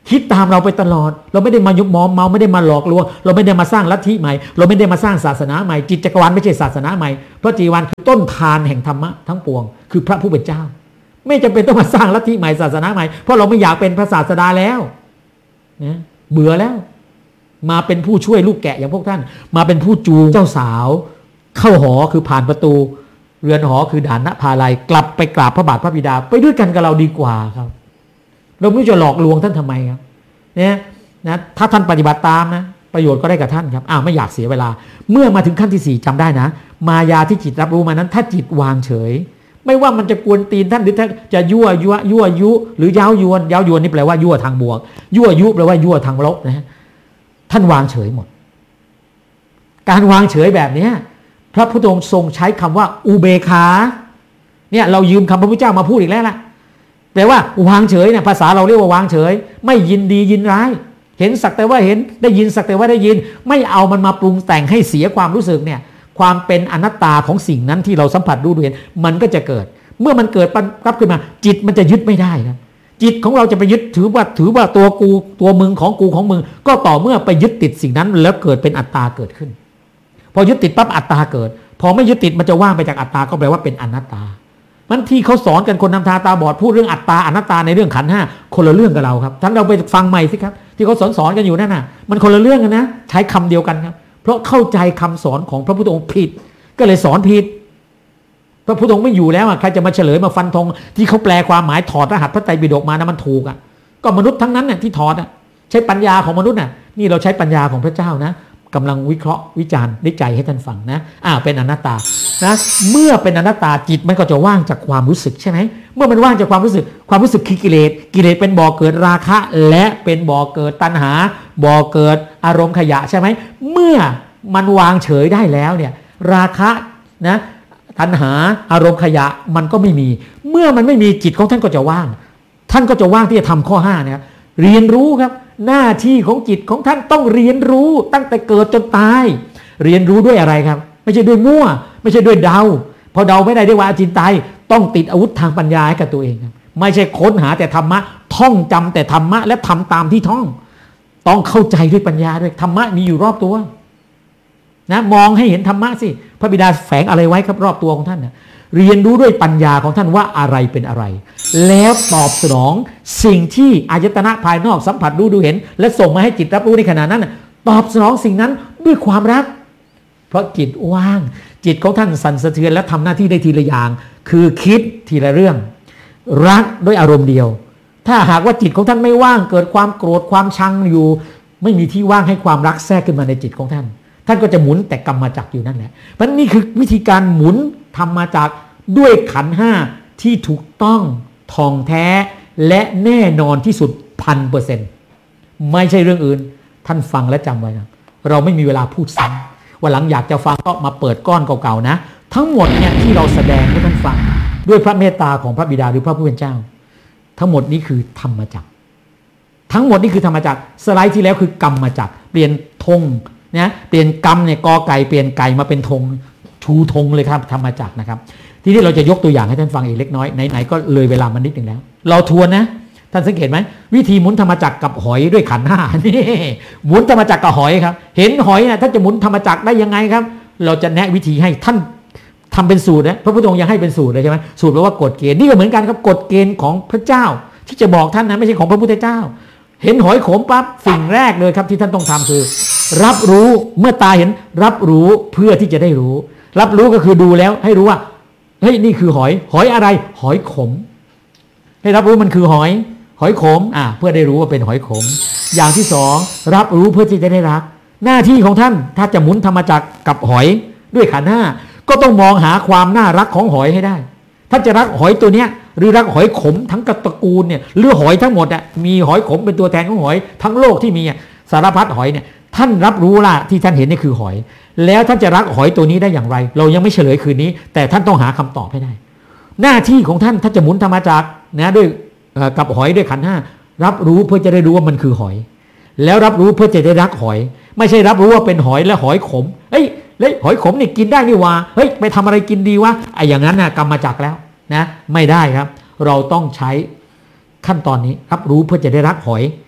คิดตามเราไปตลอดเราไม่ได้มายุบมอมเมาไม่ได้มาหลอกลวงเราไม่ได้มาสร้างลัทธิใหม่เราไม่ได้มาสร้างศาสนาใหม่จิตจักรวาลไม่ใช่ศาสนาใหม่พระจีวรคือต้นทานแห่งธรรมะทั้งปวงคือพระผู้เป็นเจ้าไม่จำเป็นต้องมาสร้างลัทธิใหม่ศาสนาใหม่เพราะเราไม่อยากเป็นพระศาสดาแล้วนะเบื่อแล้วมาเป็นผู้ช่วยลูกแกะอย่างพวกท่านมาเป็นผู้จูงเจ้าสาวเข้าหอคือผ่านประตูเรือนหอคือด่านณภาลัยกลับไปกราบพระบาทพระบิดาไปด้วยกันกับเราดีกว่าครับเราไม่รู้จะหลอกลวงท่านทำไมครับเนี่ยนะถ้าท่านปฏิบัติตามนะประโยชน์ก็ได้กับท่านครับอ้าวไม่อยากเสียเวลาเมื่อมาถึงขั้นที่สี่จำได้นะมายาที่จิตรับรู้มานั้นถ้าจิตวางเฉยไม่ว่ามันจะกวนตีนท่านหรือท่านจะยั่วยั่วยั่วยุหรือเย้ายวนเย้ายวนนี่แปลว่ายั่วทางบวกยั่วยุแปลว่ายั่วทางลบนะท่านวางเฉยหมดการวางเฉยแบบนี้พระพุทธองค์ทรงใช้คำว่าอุเบกขาเนี่ยเรายืมคำพระพุทธเจ้ามาพูดอีกแล้วล่ะแปลว่าวางเฉยเนี่ยภาษาเราเรียกว่าวางเฉยไม่ยินดียินร้ายเห็นสักแต่ว่าเห็นได้ยินสักแต่ว่าได้ยินไม่เอามันมาปรุงแต่งให้เสียความรู้สึกเนี่ยความเป็นอนัตตาของสิ่งนั้นที่เราสัมผัสรู้ดูเห็นมันก็จะเกิดเมื่อมันเกิดปั๊บขึ้นมาจิตมันจะยึดไม่ได้ครับจิตของเราจะไปยึดถือว่าถือว่าตัวกูตัวมึงของกูของมึงก็ต่อเมื่อไปยึดติดสิ่งนั้นแล้วเกิดเป็นอัตตาเกิดขึ้นพอยึดติดปั๊บอัตตาเกิดพอไม่ยึดติดมันจะว่างไปจากอัตตาก็แปลว่าเป็นอนัตตามันที่เขาสอนกันคนนำทางตาบอดพูดเรื่องอัตตาอนัตตาในเรื่องขันธ์ห้าคนละเรื่องกับเราครับท่านเราไปฟังใหม่สิครับที่เขาสอนสอนกันอยู่นั่นน่ะมันคนละเรื่องกันนะใช้คำเดียวกันครับเพราะเข้าใจคำสอนของพระพุทธองค์ผิดก็เลยสอนผิดพระพุทธองค์ไม่อยู่แล้วอ่ะใครจะมาเฉลยมาฟันธงที่เขาแปลความหมายถอดรหัสพระไตรปิฎกมานะมันถูกอ่ะก็มนุษย์ทั้งนั้นน่ะที่ถอดอ่ะใช้ปัญญาของมนุษย์น่ะนี่เราใช้ปัญญาของพระเจ้านะกำลังวิเคราะห์วิจารณ์ในใจให้ท่านฟังนะอ่าเป็นอนัตตานะเมื่อเป็นอนัตตาจิตมันก็จะว่างจากความรู้สึกใช่ไหมเมื่อมันว่างจากความรู้สึกความรู้สึกคือกิเลสกิเลสเป็นบ่อเกิดราคะและเป็นบ่อเกิดตัณหาบ่อเกิดอารมณ์ขยะใช่ไหมเมื่อมันวางเฉยได้แล้วเนี่ยราคะนะตัณหาอารมณ์ขยะมันก็ไม่มีเมื่อมันไม่มีจิตของท่านก็จะว่างท่านก็จะว่างที่จะทำข้อห้าเนี่ยเรียนรู้ครับหน้าที่ของจิตของท่านต้องเรียนรู้ตั้งแต่เกิดจนตายเรียนรู้ด้วยอะไรครับไม่ใช่ด้วยมั่วไม่ใช่ด้วยเดาพอเดาไม่ได้ด้วยว่าจินตายต้องติดอาวุธทางปัญญาให้กับตัวเองครับไม่ใช่ค้นหาแต่ธรรมะท่องจำแต่ธรรมะและทำตามที่ท่องต้องเข้าใจด้วยปัญญาด้วยธรรมะมีอยู่รอบตัวนะมองให้เห็นธรรมะสิพระบิดาแฝงอะไรไว้ครับรอบตัวของท่านนะเรียนรู้ด้วยปัญญาของท่านว่าอะไรเป็นอะไรแล้วตอบสนองสิ่งที่อายตนะภายนอกสัมผัสรู้ดูเห็นและส่งมาให้จิตรับรู้ในขณะนั้นตอบสนองสิ่งนั้นด้วยความรักเพราะจิตว่างจิตของท่านสั่นสะเทือนและทำหน้าที่ได้ทีละอย่างคือคิดทีละเรื่องรักด้วยอารมณ์เดียวถ้าหากว่าจิตของท่านไม่ว่างเกิดความโกรธความชังอยู่ไม่มีที่ว่างให้ความรักแทรกขึ้นมาในจิตของท่านท่านก็จะหมุนแต่กรรมจักรอยู่นั่นแหละเพราะนี่คือวิธีการหมุนธรรมจักรด้วยขันธ์ห้าที่ถูกต้องท่องแท้และแน่นอนที่สุดพันเปอร์เซ็นต์ไม่ใช่เรื่องอื่นท่านฟังและจำไว้นะเราไม่มีเวลาพูดซ้ำวันหลังอยากจะฟังก็มาเปิดก้อนเก่าๆนะทั้งหมดเนี่ยที่เราแสดงให้ท่านฟังด้วยพระเมตตาของพระบิดาหรือพระผู้เป็นเจ้าทั้งหมดนี้คือธรรมจักรทั้งหมดนี้คือธรรมจักรสไลด์ที่แล้วคือกรรมจักรเปลี่ยนธงนะเปลี่ยนกรรมเนี่ยกอไก่เปลี่ยนไก่มาเป็นธงชูธงเลยครับธรรมจักรนะครับทีนี้เราจะยกตัวอย่างให้ท่านฟังอีกเล็กน้อยไหนๆก็เลยเวลามันนิดหนึ่งแล้วเราทวนนะท่านสังเกตไหมวิธีหมุนธรรมจักรกับหอยด้วยขันธ์ห้านี่หมุนธรรมจักรกับหอยครับเห็นหอยนะท่านจะหมุนธรรมจักรได้ยังไงครับเราจะแนะวิธีให้ท่านทำเป็นสูตรนะพระพุทธองค์ยังให้เป็นสูตรเลยใช่ไหมสูตรแปลว่ากฎเกณฑ์นี่ก็เหมือนกันครับกฎเกณฑ์ของพระเจ้าที่จะบอกท่านนะไม่ใช่ของพระพุทธเจ้าเห็นหอยขมปั๊บสิ่งแรกเลยครับที่ท่านต้องทำคือรับรู้เมื่อตาเห็นรับรู้เพื่อที่จะได้รู้รับรู้ก็คือดูแล้วให้รู้ว่าเฮ้ยนี่คือหอยหอยอะไรหอยขมให้รับรู้มันคือหอยหอยขมอ่ะเพื่อได้รู้ว่าเป็นหอยขมอย่างที่สองรับรู้เพื่อที่จะได้รักหน้าที่ของท่านถ้าจะหมุนธรรมจักรกับหอยด้วยขันธ์ห้าก็ต้องมองหาความน่ารักของหอยให้ได้ถ้าจะรักหอยตัวเนี้ยหรือรักหอยขมทั้งตระกูลเนี่ยหรือหอยทั้งหมดอ่ะมีหอยขมเป็นตัวแทนของหอยทั้งโลกที่มีสารพัดหอยเนี่ยท่านรับรู้ล่ะที่ท่านเห็นนี่คือหอยแล้วท่านจะรักหอยตัวนี้ได้อย่างไรเรายังไม่เฉลยคืนนี้แต่ท่านต้องหาคำตอบให้ได้หน้าที่ของท่านถ้าจะหมุนธรรมจักรนะด้วยกับหอยด้วยขันธ์ห้ารับรู้เพื่อจะได้รู้ว่ามันคือหอยแล้วรับรู้เพื่อจะได้รักหอยไม่ใช่รับรู้ว่าเป็นหอยและหอยขมเฮ้ยแล้วหอยขมนี่กินได้นี่วะเฮ้ยไปทำอะไรกินดีวะไอ้อย่างนั้นน่ะกรรมจักรแล้วนะไม่ได้ครับเราต้องใช้ขั้นตอนนี้รับรู้เพื่อจะได้รักหอย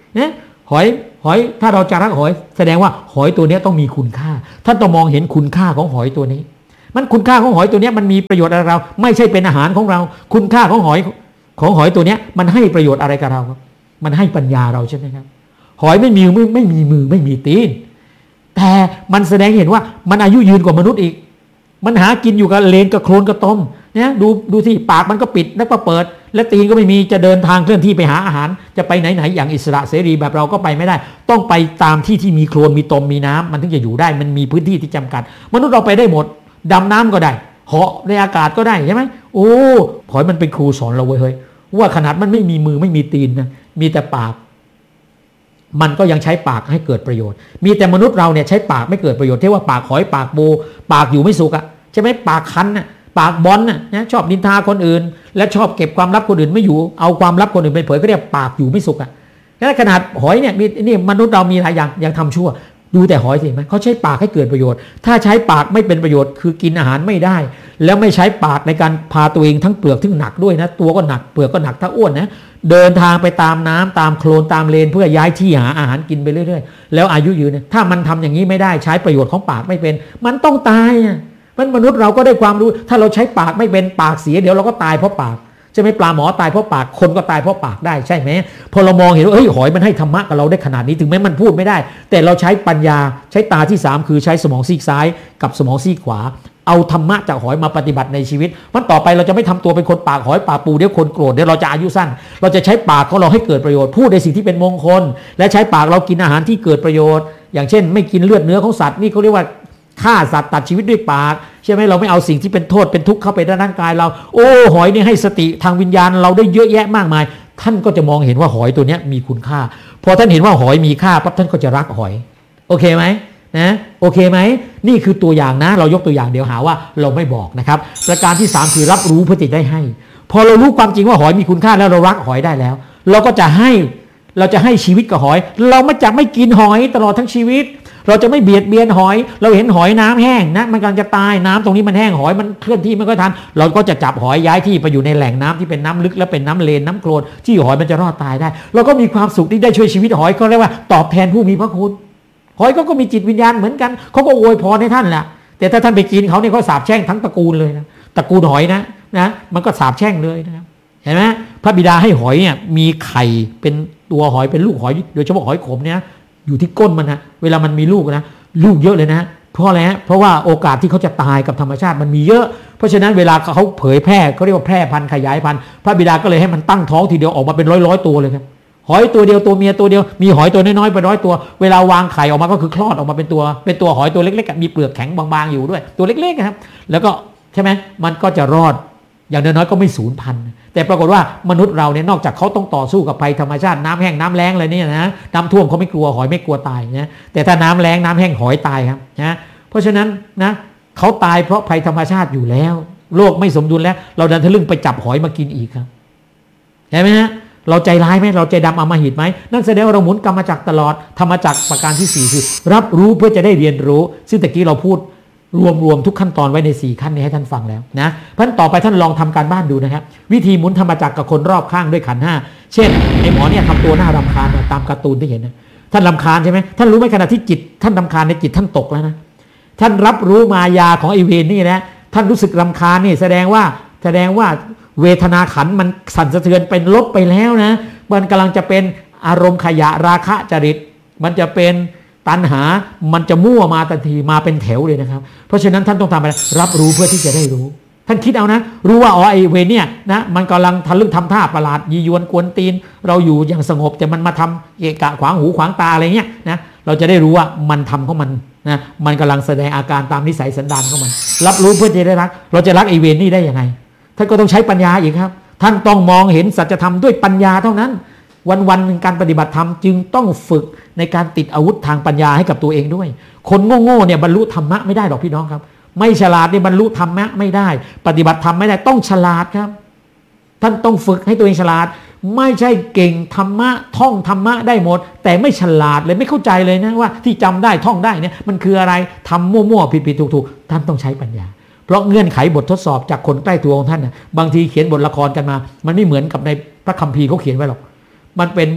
นะหอยหอยถ้าเราจะรักหอยแสดงว่าหอยตัวนี้ต้องมีคุณค่าท่านต้องมองเห็นคุณค่าของหอยตัวนี้มันคุณค่าของหอยตัวนี้มันมีประโยชน์อะไรเราไม่ใช่เป็นอาหารของเราคุณค่าของหอยของหอยตัวนี้มันให้ประโยชน์อะไรกับเราครับมันให้ปัญญาเราใช่ไหมครับหอยไม่มีไม่ไม่มีมือไม่มีตีนแต่มันแสดงเห็นว่ามันอายุยืนกว่ามนุษย์อีกมันหากินอยู่กับเลนกับโคลนกับตมเนี่ยดูดูที่ปากมันก็ปิดแล้วก็เปิดและตีนก็ไม่มีจะเดินทางเคลื่อนที่ไปหาอาหารจะไปไหนไหนอย่างอิสระเสรีแบบเราก็ไปไม่ได้ต้องไปตามที่ที่มีโคลนมีตมมีน้ำมันถึงจะอยู่ได้มันมีพื้นที่ที่จำกัดมนุษย์เราไปได้หมดดำน้ำก็ได้เหาะในอากาศก็ได้ใช่ไหมโอ้หอยมันเป็นครูสอนเราเว้ยเฮ้ยว่าขนาดมันไม่มีมือไม่มีตีนนะมีแต่ปากมันก็ยังใช้ปากให้เกิดประโยชน์มีแต่มนุษย์เราเนี่ยใช้ปากไม่เกิดประโยชน์ที่ว่าปากหอยปากโบปากอยู่ไม่สุขอะใช่ไหมปากคันน่ะปากบอลน่ะนะชอบนินทาคนอื่นและชอบเก็บความลับคนอื่นไม่อยู่เอาความลับคนอื่นไปเผยก็เรียกปากอยู่ไม่สุขอะแล้วขนาดหอยเนี่ยมีนี่มนุษย์เรามีหลายอย่างยังทำชั่วดูแต่หอยสิไหมเขาใช้ปากให้เกิดประโยชน์ถ้าใช้ปากไม่เป็นประโยชน์คือกินอาหารไม่ได้แล้วไม่ใช้ปากในการพาตัวเองทั้งเปลือกทั้งหนักด้วยนะตัวก็หนักเปลือกก็หนักถ้าอ้วนนะเดินทางไปตามน้ำตามโคลนตามเลนเพื่อย้ายที่หาอาหารกินไปเรื่อยๆแล้วอายุยืนเนี่ยถ้ามันทำอย่างนี้ไม่ได้ใช้ประโยชน์ของปากไม่เป็นมันต้องตายอ่ะมันมนุษย์เราก็ได้ความรู้ถ้าเราใช้ปากไม่เป็นปากเสียเดี๋ยวเราก็ตายเพราะปากใช่ไหมปลาหมอตายเพราะปากคนก็ตายเพราะปากได้ใช่ไหมพอเรามองเห็นว่าเฮ้ยหอยมันให้ธรรมะกับเราได้ขนาดนี้ถึงแม้มันพูดไม่ได้แต่เราใช้ปัญญาใช้ตาที่สามคือใช้สมองซีกซ้ายกับสมองซีกขวาเอาธรรมะจากหอยมาปฏิบัติในชีวิตมันต่อไปเราจะไม่ทำตัวเป็นคนปากหอยปากปูเดี๋ยวคนโกรธเดี๋ยวเราจะอายุสั้นเราจะใช้ปากของเราให้เกิดประโยชน์พูดในสิ่งที่เป็นมงคลและใช้ปากเรากินอาหารที่เกิดประโยชน์อย่างเช่นไม่กินเลือดเนื้อของสัตว์นี่เขาเรียกว่าฆ่าสัตว์ตัดชีวิตด้วยปากใช่ไหมเราไม่เอาสิ่งที่เป็นโทษเป็นทุกข์เข้าไปในร่างกายเราโอ้หอยนี่ให้สติทางวิญญาณเราได้เยอะแยะมากมายท่านก็จะมองเห็นว่าหอยตัวนี้มีคุณค่าพอท่านเห็นว่าหอยมีค่าปั๊บท่านก็จะรักหอยโอเคไหมนะโอเคไหมนี่คือตัวอย่างนะเรายกตัวอย่างเดียวหาว่าเราไม่บอกนะครับประการที่สามคือรับรู้เพื่อจะได้ให้พอเรารู้ความจริงว่าหอยมีคุณค่าแล้วเรารักหอยได้แล้วเราก็จะให้เราจะให้ชีวิตกับหอยเราไม่จะไม่กินหอยตลอดทั้งชีวิตเราจะไม่เบียดเบียนหอยเราเห็นหอยน้ำแห้งนะมันกำลังจะตายน้ำตรงนี้มันแห้งหอยมันเคลื่อนที่ไม่ค่อยทันเราก็จะจับหอยย้ายที่ไปอยู่ในแหล่งน้ำที่เป็นน้ำลึกและเป็นน้ำเลนน้ำโคลนที่หอยมันจะรอดตายได้เราก็มีความสุขที่ได้ช่วยชีวิตหอยเขาเรียกว่าตอบแทนผู้มีพระคุณหอยก็ก็มีจิตวิญญาณเหมือนกันเขาก็อวยพรให้ท่านแหละแต่ถ้าท่านไปกินเขาเนี่ยเขาสาปแช่งทั้งตระกูลเลยนะตระกูลหอยนะนะมันก็สาปแช่งเลยนะครับเห็นไหมพระบิดาให้หอยเนี่ยมีไข่เป็นตัวหอยเป็นลูกหอยโดยเฉพาะหอยขมเนี่ยอยู่ที่ก้นมันนะเวลามันมีลูกนะลูกเยอะเลยนะเพราะอะไรฮะเพราะว่าโอกาสที่เขาจะตายกับธรรมชาติมันมีเยอะเพราะฉะนั้นเวลาเขาเผยแพร่เขาเรียกว่าแพร่พันธุ์ขยายพันธุ์พระบิดาก็เลยให้มันตั้งท้องทีเดียวออกมาเป็นร้อยร้อยตัวเลยครับหอยตัวเดียวตัวเมียตัวเดียวมีหอยตัวน้อยๆไปร้อยตัวเวลาวางไข่ออกมาก็คือคลอดออกมาเป็นตัวเป็นตัวหอยตัวเล็กๆมีเปลือกแข็งบางๆอยู่ด้วยตัวเล็กๆครับแล้วก็ใช่ไหมมันก็จะรอดอย่างน้อยๆก็ไม่สูญพันธุ์แต่ปรากฏว่ามนุษย์เราเนี่ยนอกจากเขาต้องต่อสู้กับภัยธรรมชาติน้ำแห้งน้ำแล้งอะไรเนี่ยนะน้ำท่วมเขาไม่กลัวหอยไม่กลัวตายนะแต่ถ้าน้ำแล้งน้ำแห้งหอยตายครับนะเพราะฉะนั้นนะเขาตายเพราะภัยธรรมชาติอยู่แล้วโลกไม่สมดุลแล้วเราดันทะลึ่งไปจับหอยมากินอีกครับเห็นไหมฮะเราใจร้ายไหมเราใจดำอำมหิตไหมนั่นแสดงว่าเราหมุนกรรมจักรตลอดธรรมจักรประการที่สี่คือรับรู้เพื่อจะได้เรียนรู้ซึ่งตะกี้เราพูดรวมรวมทุกขั้นตอนไว้ในสี่ขั้นนี้ให้ท่านฟังแล้วนะเพราะฉะนั้นต่อไปท่านลองทำการบ้านดูนะครับวิธีหมุนธรรมจักรกับคนรอบข้างด้วยขันธ์ห้าเช่นไอ้หมอเนี่ยทำตัวน่ารำคาญตามการ์ตูนที่เห็นนะท่านรำคาญใช่ไหมท่านรู้ไหมขณะที่จิตท่านรำคาญในจิตท่านตกแล้วนะท่านรับรู้มายาของไอเวนนี่นะท่านรู้สึกรำคาญนี่แสดงว่าแสดงว่าเวทนาขันธ์มันสั่นสะเทือนเป็นลบไปแล้วนะมันกำลังจะเป็นอารมณ์ขยะราคะจริตมันจะเป็นตัณหามันจะมั่วมาทันทีมาเป็นแถวเลยนะครับเพราะฉะนั้นท่านต้องทำอะไรรับรู้เพื่อที่จะได้รู้ท่านคิดเอานะรู้ว่าอ๋อไอเวเนี่ยนะมันกำลังทะลึ่งทำท่าประหลาดยียวนกวนตีนเราอยู่อย่างสงบแต่มันมาทำเกะกะขวางหูขวางตาอะไรเงี้ยนะเราจะได้รู้ว่ามันทำของมันนะมันกำลังแสดงอาการตามนิสัยสันดานของมันรับรู้เพื่อจะได้รักเราจะรักไอเวนี่ได้ยังไงท่านก็ต้องใช้ปัญญาอีกครับท่านต้องมองเห็นสัจธรรมด้วยปัญญาเท่านั้นวันวันหนึ่งการปฏิบัติธรรมจึงต้องฝึกในการติดอาวุธทางปัญญาให้กับตัวเองด้วยคนโง่ๆเนี่ยบรรลุธรรมะไม่ได้หรอกพี่น้องครับไม่ฉลาดเนี่ยบรรลุธรรมะไม่ได้ปฏิบัติธรรมไม่ได้ต้องฉลาดครับท่านต้องฝึกให้ตัวเองฉลาดไม่ใช่เก่งธรรมะท่องธรรมะได้หมดแต่ไม่ฉลาดเลยไม่เข้าใจเลยนะว่าที่จำได้ท่องได้เนี่ยมันคืออะไรทำมั่วๆผิดๆถูกๆท่านต้องใช้ปัญญาเพราะเงื่อนไขบททดสอบจากคนใกล้ตัวของท่านนะบางทีเขียนบทละครกันมามันไม่เหมือนกับในพระคัมภีร์เขาเขียนไว้หรอกมันเป็น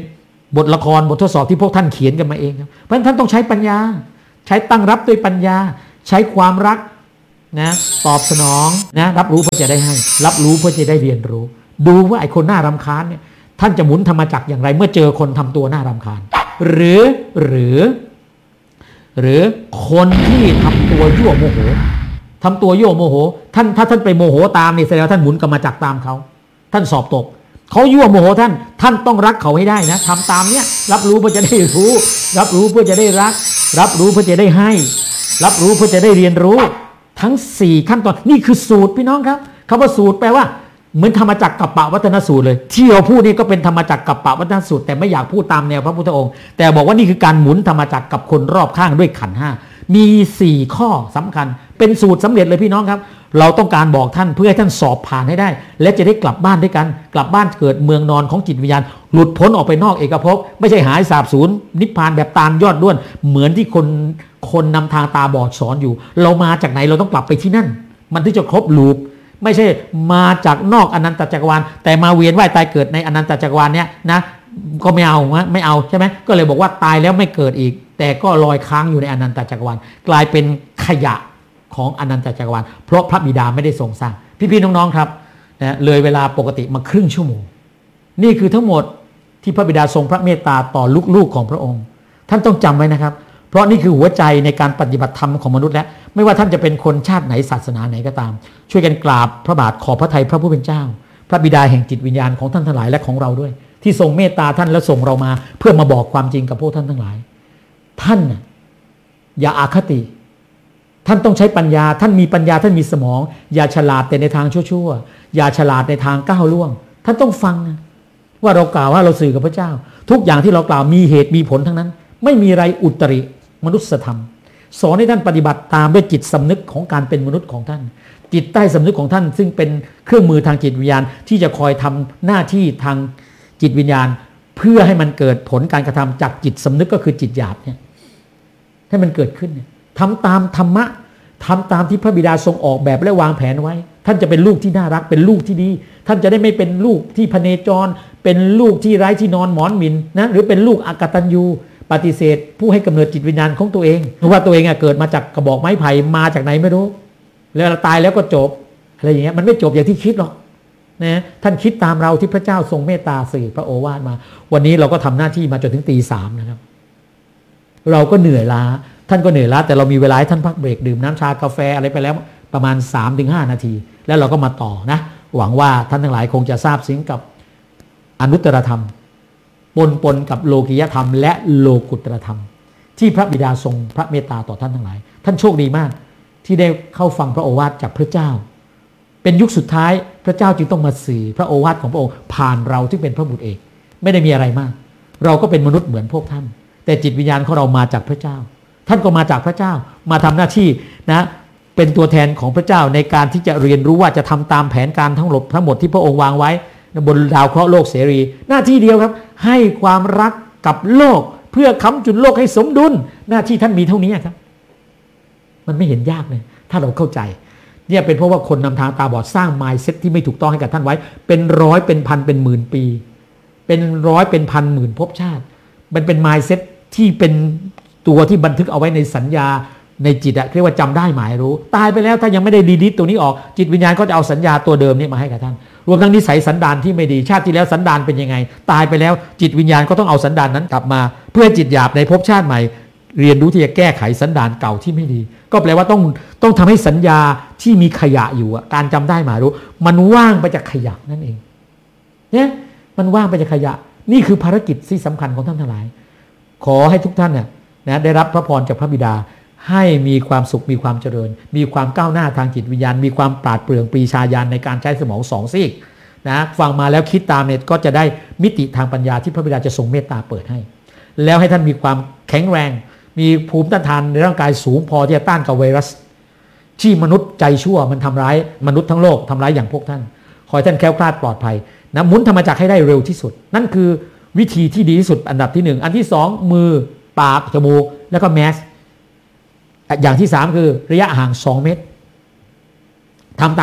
บทละครบททดสอบที่พวกท่านเขียนกันมาเองครับเพราะฉะนั้นท่านต้องใช้ปัญญาใช้ตั้งรับด้วยปัญญาใช้ความรักนะตอบสนองนะรับรู้เพื่อจะได้ให้รับรู้เพื่อจะได้เรียนรู้ดูว่าไอ้คนน่ารำคาญเนี่ยท่านจะหมุนธรรมจักรอย่างไรเมื่อเจอคนทำตัวน่ารำคาญหรือหรือหรือคนที่ทำตัวยั่วโมโหทำตัวยั่วโมโหท่านถ้าท่านไปโมโหตามนี่แสดงว่าท่านหมุนกรรมจักรตามเขาท่านสอบตกเขายั่วโมโหท่านท่านต้องรักเขาให้ได้นะทำตามเนี้ยรับรู้เพื่อจะได้รู้รับรู้เพื่อจะได้รักรับรู้เพื่อจะได้ให้รับรู้เพื่อจะได้เรียนรู้ทั้งสี่ขั้นตอนนี่คือสูตรพี่น้องครับคำว่าสูตรแปลว่าเหมือนธรรมจักรกัปปวัฒนสูตรเลยที่เราพูดนี่ก็เป็นธรรมจักรกัปปวัฒนสูตรแต่ไม่อยากพูดตามแนวพระพุทธองค์แต่บอกว่านี่คือการหมุนธรรมจักรกับคนรอบข้างด้วยขันธ์ห้ามีสี่ข้อสำคัญเป็นสูตรสำเร็จเลยพี่น้องครับเราต้องการบอกท่านเพื่อให้ท่านสอบผ่านให้ได้และจะได้กลับบ้านด้วยกันกลับบ้านเกิดเมืองนอนของจิตวิญญาณหลุดพ้นออกไปนอกเอกภพไม่ใช่หายสาบสูญนิพพานแบบตาลยอดด้วนเหมือนที่คนคนนำทางตาบอดสอนอยู่เรามาจากไหนเราต้องกลับไปที่นั่นมันถึงจะครบลูปไม่ใช่มาจากนอกอนันตจักรวาลแต่มาเวียนว่ายตายเกิดในอนันตจักรวาลเนี้ยนะก็ไม่เอาไม่เอาใช่ไหมก็เลยบอกว่าตายแล้วไม่เกิดอีกแต่ก็ลอยค้างอยู่ในอนันตจักรวาลกลายเป็นขยะของอนันตจักรวาลเพราะพระบิดาไม่ได้ทรงสร้างพี่ๆน้องๆครับนะเลยเวลาปกติมาครึ่งชั่วโมงนี่คือทั้งหมดที่พระบิดาทรงพระเมตตาต่อลูกๆของพระองค์ท่านต้องจำไว้นะครับเพราะนี่คือหัวใจในการปฏิบัติธรรมของมนุษย์และไม่ว่าท่านจะเป็นคนชาติไหนศาสนาไหนก็ตามช่วยกันกราบพระบาทขอพระทัยพระผู้เป็นเจ้าพระบิดาแห่งจิตวิญญาณของท่านทั้งหลายและของเราด้วยที่ทรงเมตตาท่านและส่งเรามาเพื่อมาบอกความจริงกับพวกท่านทั้งหลายท่านน่ะอย่าอาคติท่านต้องใช้ปัญญาท่านมีปัญญาท่านมีสมองอย่าฉลาดแต่ในทางชั่วๆอย่าฉลาดในทางก้าวล่วงท่านต้องฟังนะว่าเรากล่าวว่าเราสื่อกับพระเจ้าทุกอย่างที่เรากล่าวมีเหตุมีผลทั้งนั้นไม่มีอะไรอุตริมนุษยธรรมสอนให้ท่านปฏิบัติตามด้วยจิตสำนึกของการเป็นมนุษย์ของท่านจิตใต้สำนึกของท่านซึ่งเป็นเครื่องมือทางจิตวิญญาณที่จะคอยทำหน้าที่ทางจิตวิญญาณเพื่อให้มันเกิดผลการกระทำจากจิตสำนึกก็คือจิตหยาบเนี่ยให้มันเกิดขึ้นเนี่ยทำตามธรรมะทำตามที่พระบิดาทรงออกแบบและวางแผนไว้ท่านจะเป็นลูกที่น่ารักเป็นลูกที่ดีท่านจะได้ไม่เป็นลูกที่พเนจรเป็นลูกที่ไร้ที่นอนหมอนหมินนะหรือเป็นลูกอกตัญญูปฏิเสธผู้ให้กำเนิดจิตวิญญาณของตัวเองเพราะว่าตัวเองเกิดมาจากกระบอกไม้ไผ่มาจากไหนไม่รู้แล้วตายแล้วก็จบอะไรอย่างเงี้ยมันไม่จบอย่างที่คิดหรอกนะท่านคิดตามเราที่พระเจ้าทรงเมตตาสื่อพระโอวาทมาวันนี้เราก็ทำหน้าที่มาจนถึงตีสามนะครับเราก็เหนื่อยล้าท่านก็เหนื่อยล้าแต่เรามีเวลาให้ท่านพักเบรกดื่มน้ำชากาแฟอะไรไปแล้วประมาณ สามถึงห้า นาทีแล้วเราก็มาต่อนะหวังว่าท่านทั้งหลายคงจะทราบซึ้งกับอนุตตรธรรมปนปนกับโลกิยธรรมและโลกุตตรธรรมที่พระบิดาทรงพระเมตตาต่อท่านทั้งหลายท่านโชคดีมากที่ได้เข้าฟังพระโอวาทจากพระเจ้าเป็นยุคสุดท้ายพระเจ้าจึงต้องมาสื่อพระโอวาทของพระองค์ผ่านเราที่เป็นพระบุตรเอกไม่ได้มีอะไรมากเราก็เป็นมนุษย์เหมือนพวกท่านแต่จิตวิญญาณของเรามาจากพระเจ้าท่านก็มาจากพระเจ้ามาทำหน้าที่นะเป็นตัวแทนของพระเจ้าในการที่จะเรียนรู้ว่าจะทำตามแผนการทั้งหมดทั้งหมดที่พระองค์วางไว้บนดาวเคราะห์โลกเสรีหน้าที่เดียวครับให้ความรักกับโลกเพื่อค้ำจุนโลกให้สมดุลหน้าที่ท่านมีเท่านี้ครับมันไม่เห็นยากเลยถ้าเราเข้าใจเนี่ยเป็นเพราะว่าคนนำทางตาบอดสร้าง mindset ที่ไม่ถูกต้องให้กับท่านไว้เป็นร้อยเป็นพันเป็นหมื่นปีเป็นร้อยเป็นพันหมื่นภพชาติมันเป็น mindset ที่เป็นตัวที่บันทึกเอาไว้ในสัญญาในจิตอะเรียกว่าจำได้หมายรู้ตายไปแล้วถ้ายังไม่ได้ดีลิทตัวนี้ออกจิตวิญญาณก็จะเอาสัญญาตัวเดิมนี้มาให้กับท่านรวมทั้งนิสัยสันดานที่ไม่ดีชาติที่แล้วสันดานเป็นยังไงตายไปแล้วจิตวิญญาณก็ต้องเอาสันดานนั้นกลับมาเพื่อจิตหยาบในภพชาติใหม่เรียนรู้ที่จะแก้ไขสันดานเก่าที่ไม่ดีก็แปลว่าต้องต้องทำให้สัญญาที่มีขยะอยู่การจำได้หมายรู้มันว่างไปจากขยะนั่นเองเนี่ยมันว่างไปจากขยะนี่คือภารกิจที่สำคัญของท่านทั้งหลายขอให้ทุกท่านเนี่ยนะได้รับพระพรจากพระบิดาให้มีความสุขมีความเจริญมีความก้าวหน้าทางจิตวิญญาณมีความปราดเปรื่องปรีชาญาณในการใช้สมองสองซีกนะฟังมาแล้วคิดตามเนี่ยก็จะได้มิติทางปัญญาที่พระบิดาจะทรงเมตตาเปิดให้แล้วให้ท่านมีความแข็งแรงมีภูมิต้านทานในร่างกายสูงพอที่จะต้านกับไวรัสที่มนุษย์ใจชั่วมันทำร้ายมนุษย์ทั้งโลกทำร้ายอย่างพวกท่านขอให้ท่านแคล้วคลาดปลอดภัยนะหมุนธรรมจักรให้ได้เร็วที่สุดนั่นคือวิธีที่ดีที่สุดอันดับที่หนึ่งอันที่สองมือปากจมูกแล้วก็แมสอย่างที่สามคือระยะห่างสองเมตรทำตามนี้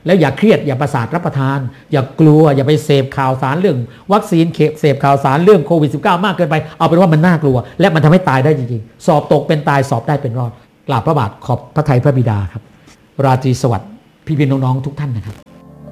แล้วอย่าเครียดอย่าประสาทรับประทานอย่ากลัวอย่าไปเสพข่าวสารเรื่องวัคซีนเสพข่าวสารเรื่องโควิด สิบเก้า มากเกินไปเอาเป็นว่ามันน่ากลัวและมันทำให้ตายได้จริงๆสอบตกเป็นตายสอบได้เป็นรอดกราบพระบาทขอบพระทัยพระบิดาครับราตรีสวัสดิ์พี่พี่น้องๆทุกท่านนะครับ